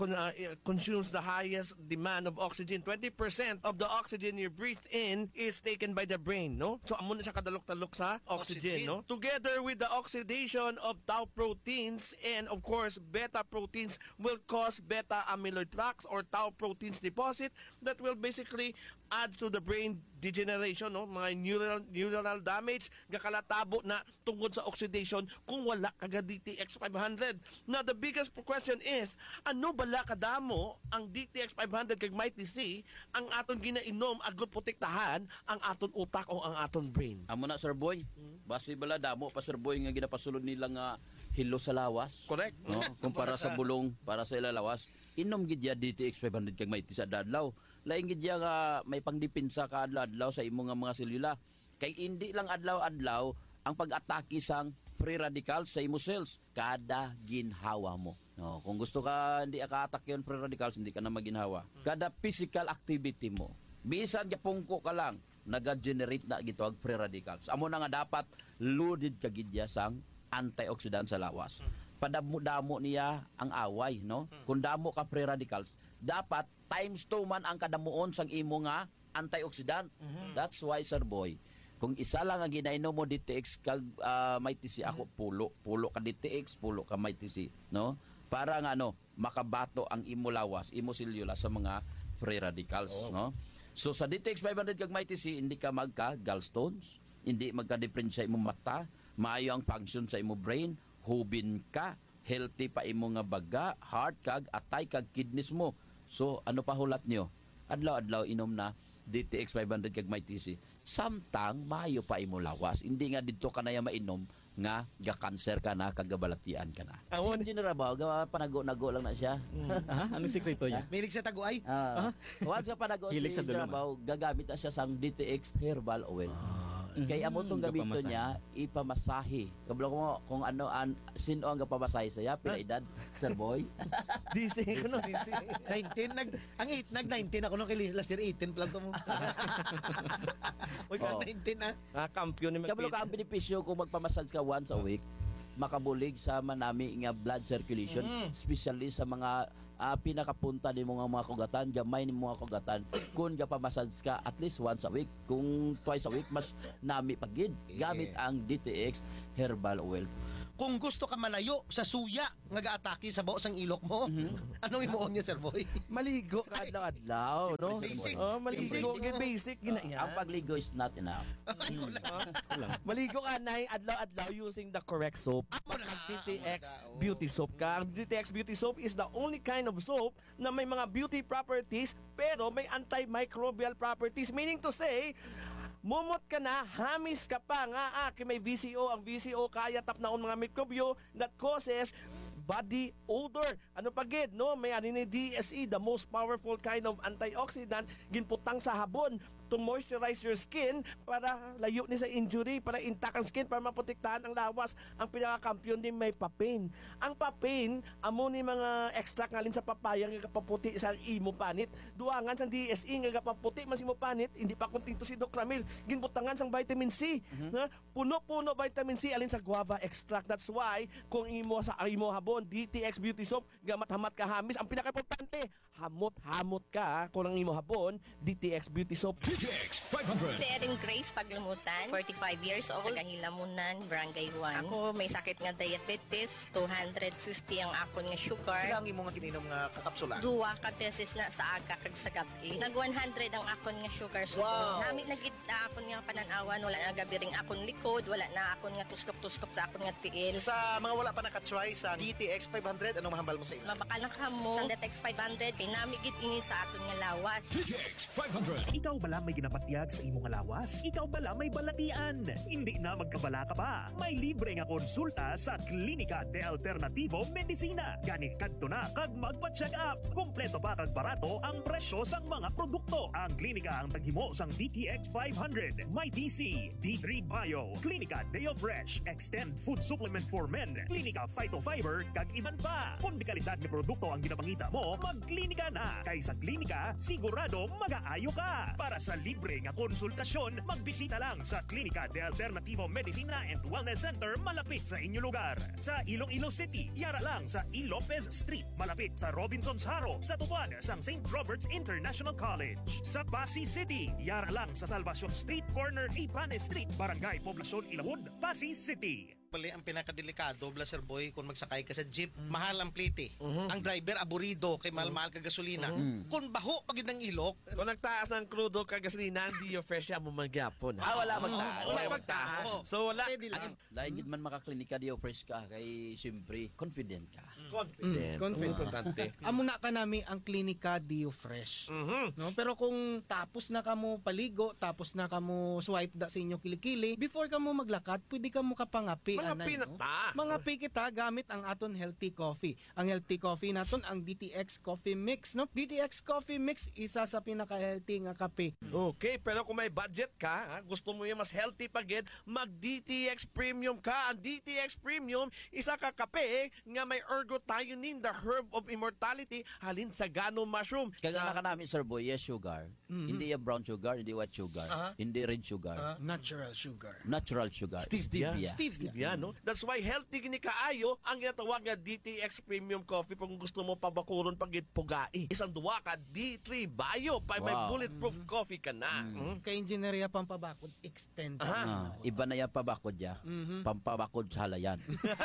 consumes the highest demand of oxygen. 20% of the oxygen you breathe in is taken by the brain, no? So amo na siya kadalok-talok sa oxygen, no? Together with the oxidation of tau proteins and of course beta proteins will cause beta amyloid plaques or tau proteins deposit that will basically add to the brain degeneration, no? Mga neuronal damage nga kalatabo na tungod sa oxidation kung wala kaga DTX 500. Now the biggest question is, ano bala kadamo ang DTX 500 kag Mighty C ang aton ginainom agud protektahan ang aton utak o ang aton brain?
Amo na Sir Boy. Basi bala damo pa Sir Boy nga ginapasulod nila nga hilo sa lawas.
Correct.
No? Kumpara sa bulong para sa ilalawas. Inom gid ya DTX 500 kag Mighty sa adlaw. Laing gid ya nga may pangdipinsa ka adlaw sa imo nga mga selula. Kay hindi lang adlaw-adlaw ang pag-atake sang free radicals sa imo cells kada ginhawa mo. No, kung gusto ka hindi ka-atake yon free radicals, hindi ka na maginhawa. Kada physical activity mo, bisan gapungko ka lang, naga-generate na gitawag free radicals. Amo na nga dapat loaded ka gid ya sang antioxidant sa lawas. Padamo-damo niya ang away, no? Kung damo ka free radicals, dapat times 2 man ang kadamuon sang imo nga antioxidant. That's why Sir Boy, kung isa lang ang ginainom mo DTX kag Mighty C, ako pulo ka DTX, pulo ka Mighty C, no? Para nga makabato ang imo lawas, imo selula sa mga free radicals, no? So sa DTX 500 kag Mighty C, hindi ka magka gallstones, hindi magka-difference sa imo mata, maayo ang function sa imo brain, hubin ka, healthy pa imo nga baga, heart kag atay kag kidneys mo. So ano pa hulat nyo? Adlaw-adlaw inom na DTX 500 kag Mighty C. Samtang maayo pa imo lawas. Hindi nga dito ka na mainom nga ga-cancer ka na, kagabalatian ka na.
Awon.
Si General Bao, panago-nago lang na siya.
Anong sekreto niya?
Milig sa taguay.
Once ka panago si
Hilig sa
General
dalaman.
Bao, gagamit na siya sang DTX Herbal Oil. Kaya amo itong gamito
Gapamasahe.
niya, ipamasahe. Kabalo ko kung ano, sino ang gapamasahe saya, pila edad, Sir Boy?
DC ko no, DC.
19, nag-19 ako nung kay last year 18 lang to mo. Uy,
Oh.
19
Kampiyon ni
Kabalo ka ang benepisyo kung magpamassage ka once a week, makabulig sa manami nga blood circulation, especially sa mga pinakapunta ni mga kugatan, gamay ni mga kugatan. Kung gapamassage ka at least once a week, kung twice a week, mas nami pagid. Gamit ang DTX Herbal Oil.
Kung gusto ka malayo sa suya nga gaatake sa baos ang ilok mo, anong imuon niya, Sir Boy?
Maligo ka adlaw-adlaw, no?
Basic.
Oh, maligo ka basic gina yan.
Ang pagligo is not enough.
Maligo ka na adlaw-adlaw using the correct soap. DTX Beauty Soap ka. Ang DTX Beauty Soap is the only kind of soap na may mga beauty properties pero may antimicrobial properties. Meaning to say, mumot ka na, hamis ka pa nga, may VCO. Ang VCO kaya tapnaon mga mikrobyo that causes body odor. Ano pagid, no? May ani DSE, the most powerful kind of antioxidant, ginputang sa habon to moisturize your skin para layo ni sa injury, para intact ang skin, para maprotektahan ang lawas. Ang pinakakampiyon din may papain. Ang papain, amo ni mga extract ngalin sa papaya nga kapaputi sa imo panit. Duangan sa DSE nga kapaputi man si mo panit, hindi pa kunting to si Doc Ramil. Ginbutangan sang vitamin C. Na puno-puno vitamin C alin sa guava extract. That's why kung imo sa imo habon, DTX Beauty Soap, gamat-hamat ka hamis. Ang pinaka-importante, hamot-hamot ka kung ang imo habon, DTX Beauty Soap.
DTX 500.
Si Erin Grace Paglumutan, 45 years old, Tagahilamunan, Barangay 1. Ako may sakit nga diabetes, 250 ang akon nga sugar.
Ilang imo nga kininom nga kakapsula?
Duwa ka beses na sa aga kag sa gabi. Nag 100 ang akon nga sugar. So, nami nagit akon nga pananawan, wala na gabi ring akon likod, wala na akon nga tustok-tustok sa akon nga tiil.
Sa mga wala pa nakatry sa DTX 500, anong mahambal mo sa ila?
Mabakal na kamo sa DTX 500, kay nami gid ini sa aton nga lawas.
DTX 500.
Ikaw bala may ginapatyag sa imong lawas? Ikaw bala may balatian? Hindi na magkabala ka pa. May libre nga konsulta sa Klinika de Alternativo Medicina. Ganit kadto na kag magpa-check up. Kompleto pa kag barato ang presyo sang mga produkto. Ang klinika ang taghimo sang DTX 500, may DC, D3 Bio, Klinika Deo Fresh, Extend Food Supplement for Men, Klinika Phytofiber kag iban pa. Kung di kalidad ni produkto ang ginapangita mo, magklinika na. Kay sa klinika, sigurado mag-aayo ka. Para sa libre nga konsultasyon, magbisita lang sa Klinika de Alternativo Medicina and Wellness Center malapit sa inyong lugar. Sa Iloilo City, yara lang sa E. Lopez Street, malapit sa Robinson's Haro, sa tupad sang St. Robert's International College. Sa Pasig City, yara lang sa Salvacion Street, corner Ipanes Street, Barangay Poblacion Ilawod, Pasig City.
Pali ang pinakadelikado, Sir Boy, kung magsakay ka sa jeep, mahal ang plite. Ang driver aburido kay mahal-mahal ka gasolina. Kung baho pagid ng ilok,
kung nagtaas ang crudo kag gasolina, hindi yung fresh mo magyapon.
Wala magtaas.
Wala magtaas. So wala.
Dahil gid man makaklinika di fresh ka, kay siyempre confident ka.
Confident. Amo na ka nami ang Klinika Dio Fresh. No? Pero kung tapos na kamo paligo, tapos na kamo swipe da sa inyo kilikili, before kamo maglakad, pwede kamo kapangapi.
Mga pinata.
Mga pikita gamit ang aton healthy coffee. Ang healthy coffee naton ang DTX Coffee Mix, no? DTX Coffee Mix isa sa pinaka-healthy nga kape.
Okay, pero kung may budget ka, gusto mo yung mas healthy pagid, mag DTX Premium ka. Ang DTX Premium, isa ka kape nga may ergothioneine, the herb of immortality, halin sa gano mushroom.
Kaya ka namin, Sir Boy, yes sugar. Hindi yung brown sugar, hindi white sugar, hindi red sugar.
Natural sugar.
Natural sugar.
Stevia, no? That's why healthy gini kaayo ang ginatawag nga DTX Premium Coffee kung gusto mo pabakuron pagit pugai. Isang duwa ka D3 Bio pa may bulletproof coffee ka na.
Kay engineerya pampabakod extend.
Iba na yan pabakod ya. Pampabakod sa halayan.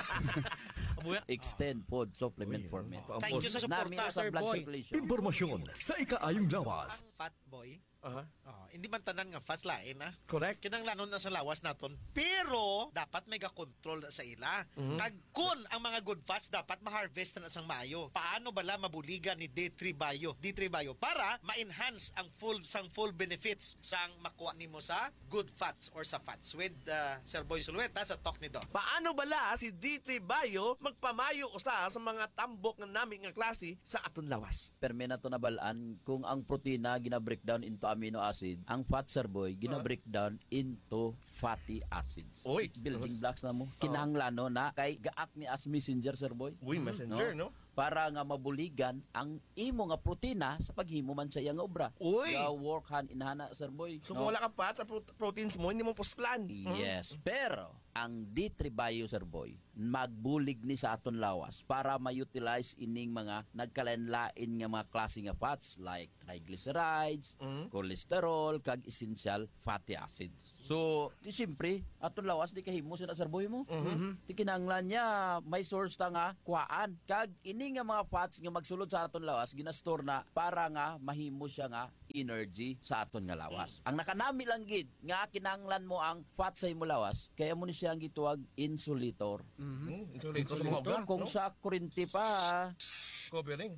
Extend food supplement for men.
Thank you sa suporta, Sir Boy.
Impormasyon sa ikaayong lawas.
fat boy.
Aha.
Hindi man tanan nga fats lain na.
Correct.
Kinanglanon na sa lawas naton. Pero dapat may ga-control sa ila. Kag kun ang mga good fats dapat ma-harvest na sang maayo. Paano bala mabuligan ni D3 Bio? D3 Bio para ma-enhance ang full benefits sang makuha nimo sa good fats or sa fats with Sir Boy Sulueta sa talk ni Doc.
Paano bala si D3 Bio magpamayo usa sa mga tambok nga nami nga klase sa aton lawas?
Perme na to nabalaan kung ang protina gina-breakdown into amino acid, ang fat, Sir Boy, gina-breakdown into fatty acids.
Oy,
building blocks na mo. Kinahanglan na kay gaak ni as messenger, Sir Boy.
Uy, messenger, no?
Para nga mabuligan ang imo nga protina sa paghimo man sa iyang obra.
Uy!
Work hand in hand, Sir Boy.
So kung wala ka fat sa proteins mo, hindi mo puslan.
Yes. Pero ang D3 Bio, Sir Boy, magbulig ni sa aton lawas para ma-utilize ining mga nagkalain-lain nga mga klase nga fats like triglycerides, cholesterol, kag essential fatty acids. So, di siyempre, aton lawas di kahimo sa Sir Boy mo. Di kinahanglan niya may source ta nga kuhaan. Kag ini nga mga fats nga magsulod sa aton lawas ginastore na para nga mahimo siya nga energy sa aton nga lawas. Ang nakanami lang gid nga kinahanglan mo ang fat sa imo lawas kaya mo ni siya ang gituwag insulator.
Insulator sa mga obra,
kung
no?
sa kurinti pa
Covering.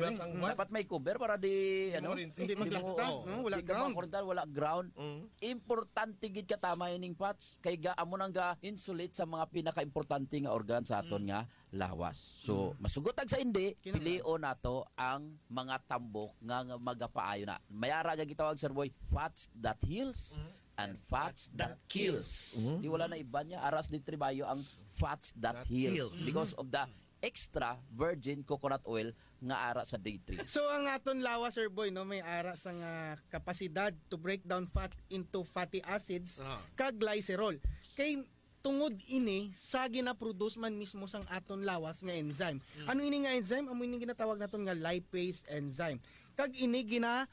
Dapat may cover para di
hindi maglakta, no? Wala ground.
Wala ground. Importante gid katama ining fats kay amo nang ga insulate sa mga pinaka-importante nga organ sa aton nga lawas. So, masugotag sa hindi, pilion nato ang mga tambok nga magapaayo na. Mayara nga gitawag, Sir Boy, fats that heals and fats that kills. Di wala na iba niya. Aras D3 Bio ang fats that heals. Because of the extra virgin coconut oil nga ara sa D3.
So ang aton lawas, Sir Boy, no, may ara sa kapasidad to break down fat into fatty acids kag glycerol. Kay tungod ini sa gina-produce man mismo sang aton lawas nga enzyme. Ano ini nga enzyme? Amo ini ginatawag naton nga lipase enzyme. Kag ini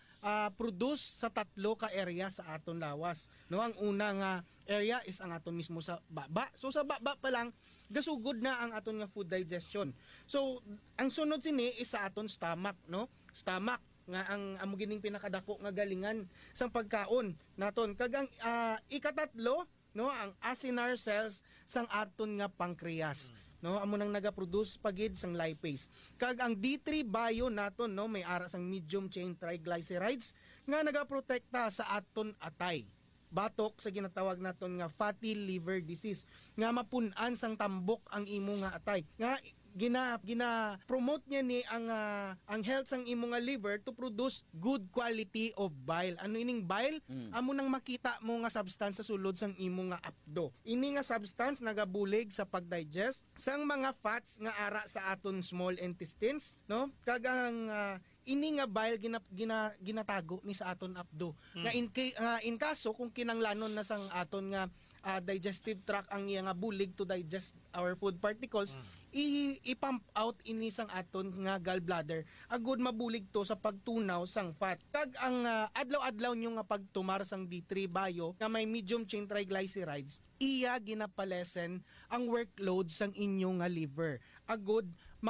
produce sa 3 ka area sa aton lawas. No, ang una nga area is ang aton mismo sa baba. So sa baba pa lang gasugod na ang aton nga food digestion. So ang sunod sini is sa aton stomach, no? Stomach nga ang amo gining pinakadako nga galingan sang pagkaon naton. Kag ang ikatatlo, no, ang acinar cells sang aton nga pancreas. No, amo nang nagaproduce pagid sang lipase. Kag ang D3 Bio naton, no, may ara sang medium chain triglycerides nga nagaprotekta sa aton atay. Batok sa ginatawag naton nga fatty liver disease nga mapun-an sang tambok ang imo nga atay. Nga gina-promote niya ni ang health sang imo nga liver to produce good quality of bile. Ano ining bile? Amo nang makita mo nga substance sa sulod sang imo nga apdo. Ini nga substance nagabulig sa pagdigest sang mga fats nga ara sa aton small intestines, no? Kag ang ini nga bile ginatago ni sa aton apdo. Nga in kaso kung kinanglanon na sang aton nga digestive tract ang iya nga bulig to digest our food particles, i-pump out ini sang aton nga gallbladder. Agud mabulig to sa pagtunaw sang fat. Kag ang adlaw-adlaw nyo nga pagtumar sang D3 Bio nga may medium chain triglycerides, iya ginapalesen ang workload sang inyo nga liver. Agud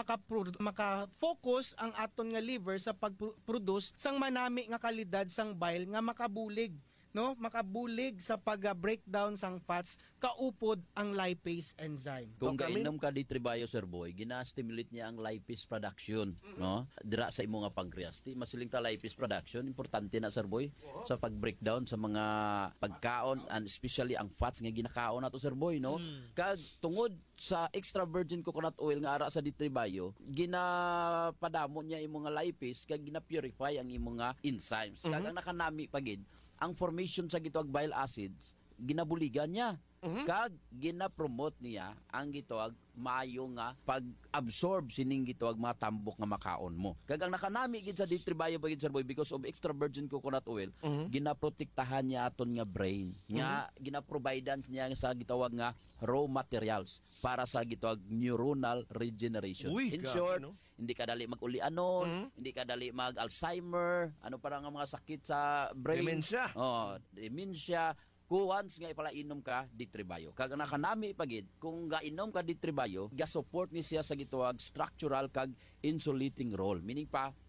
maka-focus ang aton nga liver sa pag-produce sang manami nga kalidad sang bile nga makabulig, no, makabulig sa pag-breakdown sang fats kaupod ang lipase enzyme.
Kung kainom ka D3 Bio, Sir Boy, gina-stimulate niya ang lipase production, no? Dira sa imo nga pancreas. Di masiling ta lipase production, importante na, Sir Boy, sa pag-breakdown sa mga pagkaon and especially ang fats nga ginakaon nato, Sir Boy, no? Kag tungod sa extra virgin coconut oil nga ara sa D3 Bio, ginapadamo niya imo nga lipase kag gina-purify ang imo nga enzymes. Kag ang nakanami pagid ang formation sa gitawag bile acids, ginabuligan niya. Kag gina-promote niya ang gitawag maayo nga pag-absorb sining gitawag mga tambok nga makaon mo. Kag ang nakanami gid sa D3 Bio pagid, Sir Boy, because of extra virgin coconut oil, ginaprotektahan niya aton nga brain. Nga ginaprovidean niya sa gitawag nga raw materials para sa gitawag neuronal regeneration. In short, hindi ka dali mag-ulianon, hindi ka dali mag-Alzheimer, ano para nga mga sakit sa brain.
Dementia.
Dementia. Kung once nga ipalainom ka D3 Bio. Kag nakanami pagid kung gainom ka D3 Bio, ga-support ni siya sa gitawag structural kag insulating role. Meaning pa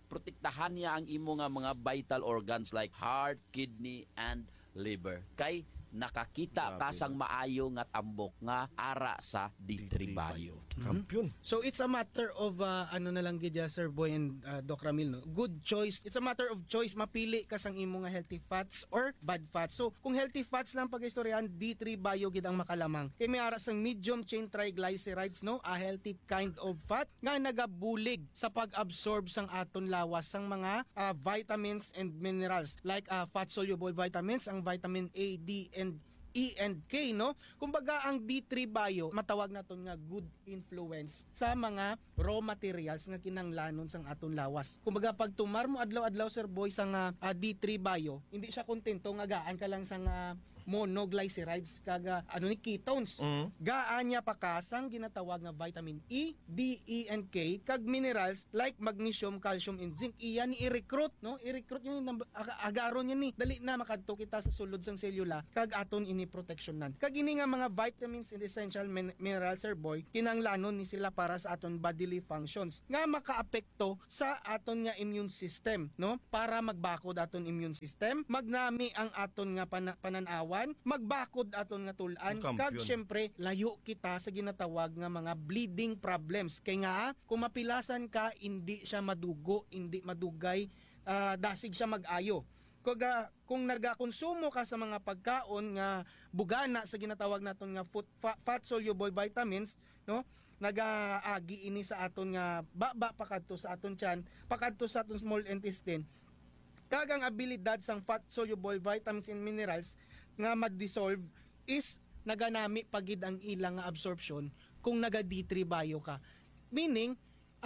protektahan niya ang imo nga mga vital organs like heart, kidney, and liver. Kay nakakita ka sang maayo nga tambok nga ara sa D3 Bio.
Kampiyon.
So it's a matter of ano na lang gid Sir Boy and Doc Ramil, no? Good choice. It's a matter of choice, mapili ka sang imo nga healthy fats or bad fats. So kung healthy fats lang pag-istoryahan, D3 Bio gid ang makalamang. Kay may ara sang medium chain triglycerides, no? A healthy kind of fat nga nagabulig sa pag-absorb sang aton lawas sang mga vitamins and minerals like fat soluble vitamins, ang vitamin A, D, and E and K, no? Kumbaga ang D3 Bio matawag naton nga good influence sa mga raw materials nga kinanglanon sang aton lawas. Kumbaga pag tumar mo adlaw-adlaw Sir Boy sang D3 Bio, hindi siya kontento nga gaan ka lang sang monoglycerides kaga ni ketones. Gaan niya pa kasang ginatawag nga vitamin E, D, E and K kag minerals like magnesium, calcium and zinc. Iyan ni i-recruit, no? I-recruit niya agaron niya ni dali na makadto kita sa sulod sang selula kag aton ini protectionan. Kag ini nga mga vitamins and essential minerals Sir Boy, kinanglanon ni sila para sa aton bodily functions nga makaapekto sa aton nga immune system, no? Para magbakod aton immune system, magnami ang aton nga pananawan, magbakod aton nga tulan, kag syempre layo kita sa ginatawag nga mga bleeding problems. Kay nga kung mapilasan ka, hindi siya madugo, hindi madugay, dasig siya mag-ayo. Kung nagakonsumo ka sa mga pagkaon nga bugana sa ginatawag naton nga fat soluble vitamins, no? Nagaagi ini sa aton nga baba pakadto sa aton tiyan, pakadto sa aton small intestine. Kag ang abilidad sang fat soluble vitamins and minerals nga mag-dissolve is naganami pagid ang ilang nga absorption kung naga D3 Bio ka. Meaning,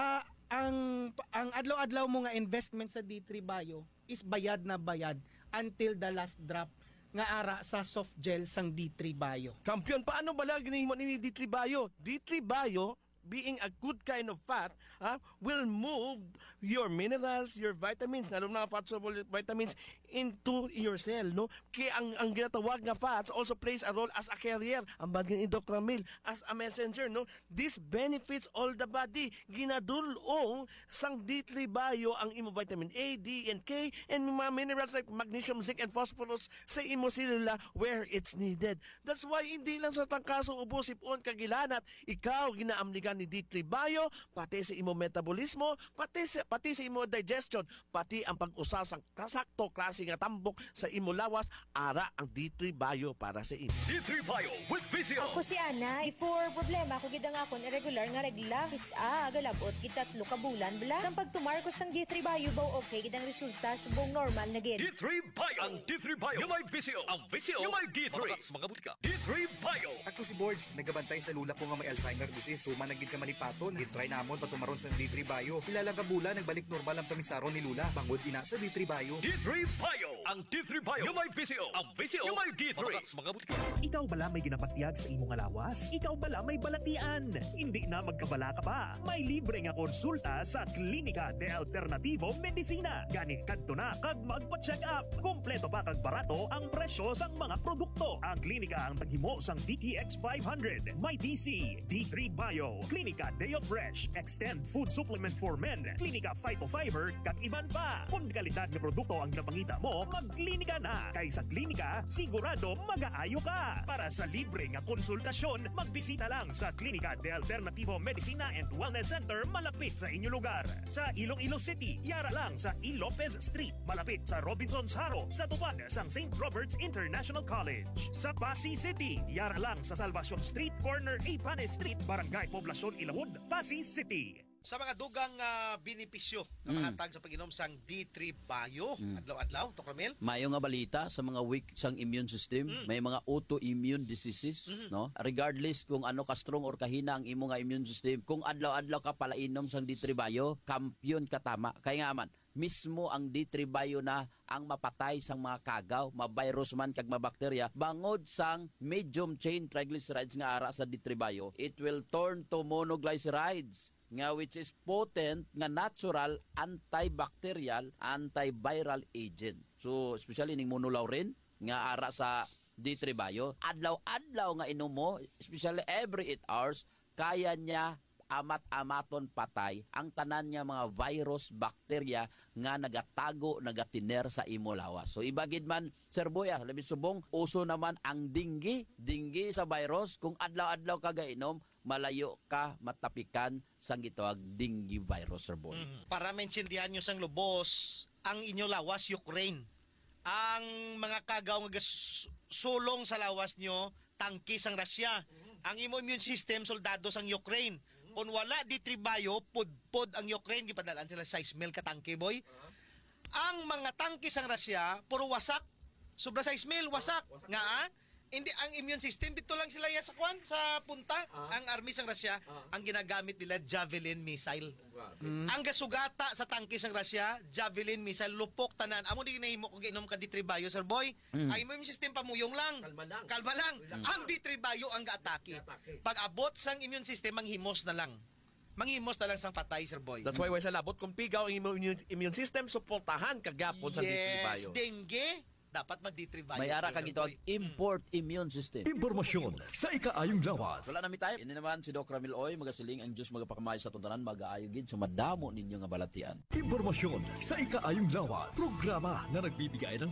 ang adlaw-adlaw mo nga investment sa D3 Bio is bayad na bayad until the last drop nga ara sa soft gel sang D3 Bio.
Kampiyon, paano ba lang ginahimo ni D3 Bio? D3 Bio, being a good kind of fat, will move your minerals, your vitamins, lalo na fat soluble vitamins into your cell, no? Kaya ang ginatawag nga fats also plays a role as a carrier, ang bagay ni Dr. Ramil, as a messenger, no? This benefits all the body. Ginadulong sang D3 Bio ang imo vitamin A, D, and K, and mga minerals like magnesium, zinc, and phosphorus sa imo selula where it's needed. That's why hindi lang sa tangkaso ubo sipon kagilanat, ikaw ginaamligan ni D3 Bio, pati sa imo metabolismo, pati sa imo digestion, pati ang pag-usa sang kasakto klase nga tambok sa imo lawas, ara ang D3 Bio para sa imo.
D3 Bio with Visio.
Ako si Ana, for problema ko gid ang akon irregular nga regla, agalabot gid 3 ka bulan bala. Sang pagtumar ko sang D3 Bio baw okay gid ang resulta subong normal na gid.
D3 Bio. Ang D3 Bio yung may Visio. Ang Visio yung may D3. Mga butika. D3 Bio.
Ako si Boards, nagabantay sa lula ko nga may Alzheimer disease. Tuma nagid ka manipaton, gitry namon patumaron sa D3 Bio. Ilang kabula nagbalik normal ang tamisaron ni Lula. Bangod ina sa D3 Bio.
D3 Bio. Ang D3 Bio yung may Visio. Ang Visio yung may D3. Mga butika.
Ikaw bala may ginapatyag sa imong lawas? Ikaw bala may balatian? Hindi na magkabala ka pa. May libre nga konsulta sa Klinika de Alternativo Medicina. Gani kadto na kag magpa-check up. Kompleto pa kag barato ang presyo sang mga produkto. Ang klinika ang taghimo sang DTX 500, may DC, D3 Bio, Klinika Day of Fresh, Extend Food Supplement for Men, Klinika Phytofiber, kag iban pa. Kung kalidad nga produkto ang napangita mo, magklinika na. Kay sa klinika, sigurado mag-aayo ka. Para sa libre nga konsultasyon, magbisita lang sa Klinika de Alternativo Medicina and Wellness Center malapit sa inyong lugar. Sa Iloilo City, yara lang sa E. Lopez Street, malapit sa Robinson's Haro, sa tupad sang St. Robert's International College. Sa Pasig City, yara lang sa Salvacion Street, corner Ipane Street, Barangay Poblacion Ilawod, Pasig City.
Sa mga dugang benepisyo na mahatag sa pag-inom sang D3 Bio, adlaw-adlaw, Dr. Ramil?
Mayo nga balita sa mga weak sang immune system, may mga autoimmune diseases, no? Regardless kung ano ka strong or kahina ang imo nga immune system, kung adlaw-adlaw ka pala inom sang D3 Bio, kampiyon ka tama. Kaya nga man, mismo ang D3 Bio na ang mapatay sang mga kagaw, ma-virus man kag mabakterya, bangod sang medium chain triglycerides nga ara sa D3 Bio, it will turn to monoglycerides nga which is potent nga natural antibacterial, antiviral agent. So especially ning monolaurin nga ara sa D3 Bio, adlaw-adlaw nga inom mo, especially every 8 hours, kaya niya amat-amaton patay ang tanan nga mga virus, bakterya nga nagatago, nagatiner sa imo lawas. So ibagid man, Sir Boy, labi subong, uso naman ang dinggi sa virus. Kung adlaw-adlaw ka gainom, malayo ka matapikan sang gitawag dinggi virus, Sir Boy.
Para maintindihan nyo sang lubos, ang inyo lawas, Ukraine. Ang mga kagaw nga sulong sa lawas nyo, tangki sang Russia. Ang imo immune system, soldado sang Ukraine. Kung wala di tribayo, pudpod ang Ukraine, gipadalaan sila 6,000 ka tangke, boy. Ang mga tangke sang Russia, puro wasak. Sobra 6,000, wasak. Nga hindi ang immune system dito lang sila sa kwan sa punta. Ang army sang Russia, ang ginagamit nila Javelin missile. Ang gasugata sa tangke sang Russia, Javelin missile, lupok tanan. Amo di ginahimo kung giinom ka di tribayo, Sir Boy. Ang immune system pamuyong lang. Kalma lang. Ang di tribayo ang gaatake. Pag abot sang immune system, manghimos na lang. Manghimos na lang sang patay, Sir Boy.
That's why sa labot kung pigaw ang immune system, suportahan kagapon sa
Yes,
D3 Bio.
dengue. Dapat mag-D3 Bio.
May ara kang ito import immune system.
Impormasyon sa ikaayong lawas.
Wala nami tayo. Ini naman si Doc Ramil Oy, magasiling ang Diyos magapakamay sa tuntanan, mag-aayogid sa madamo ninyo nga balatian.
Impormasyon sa ikaayong lawas. Programa na nagbibigay ng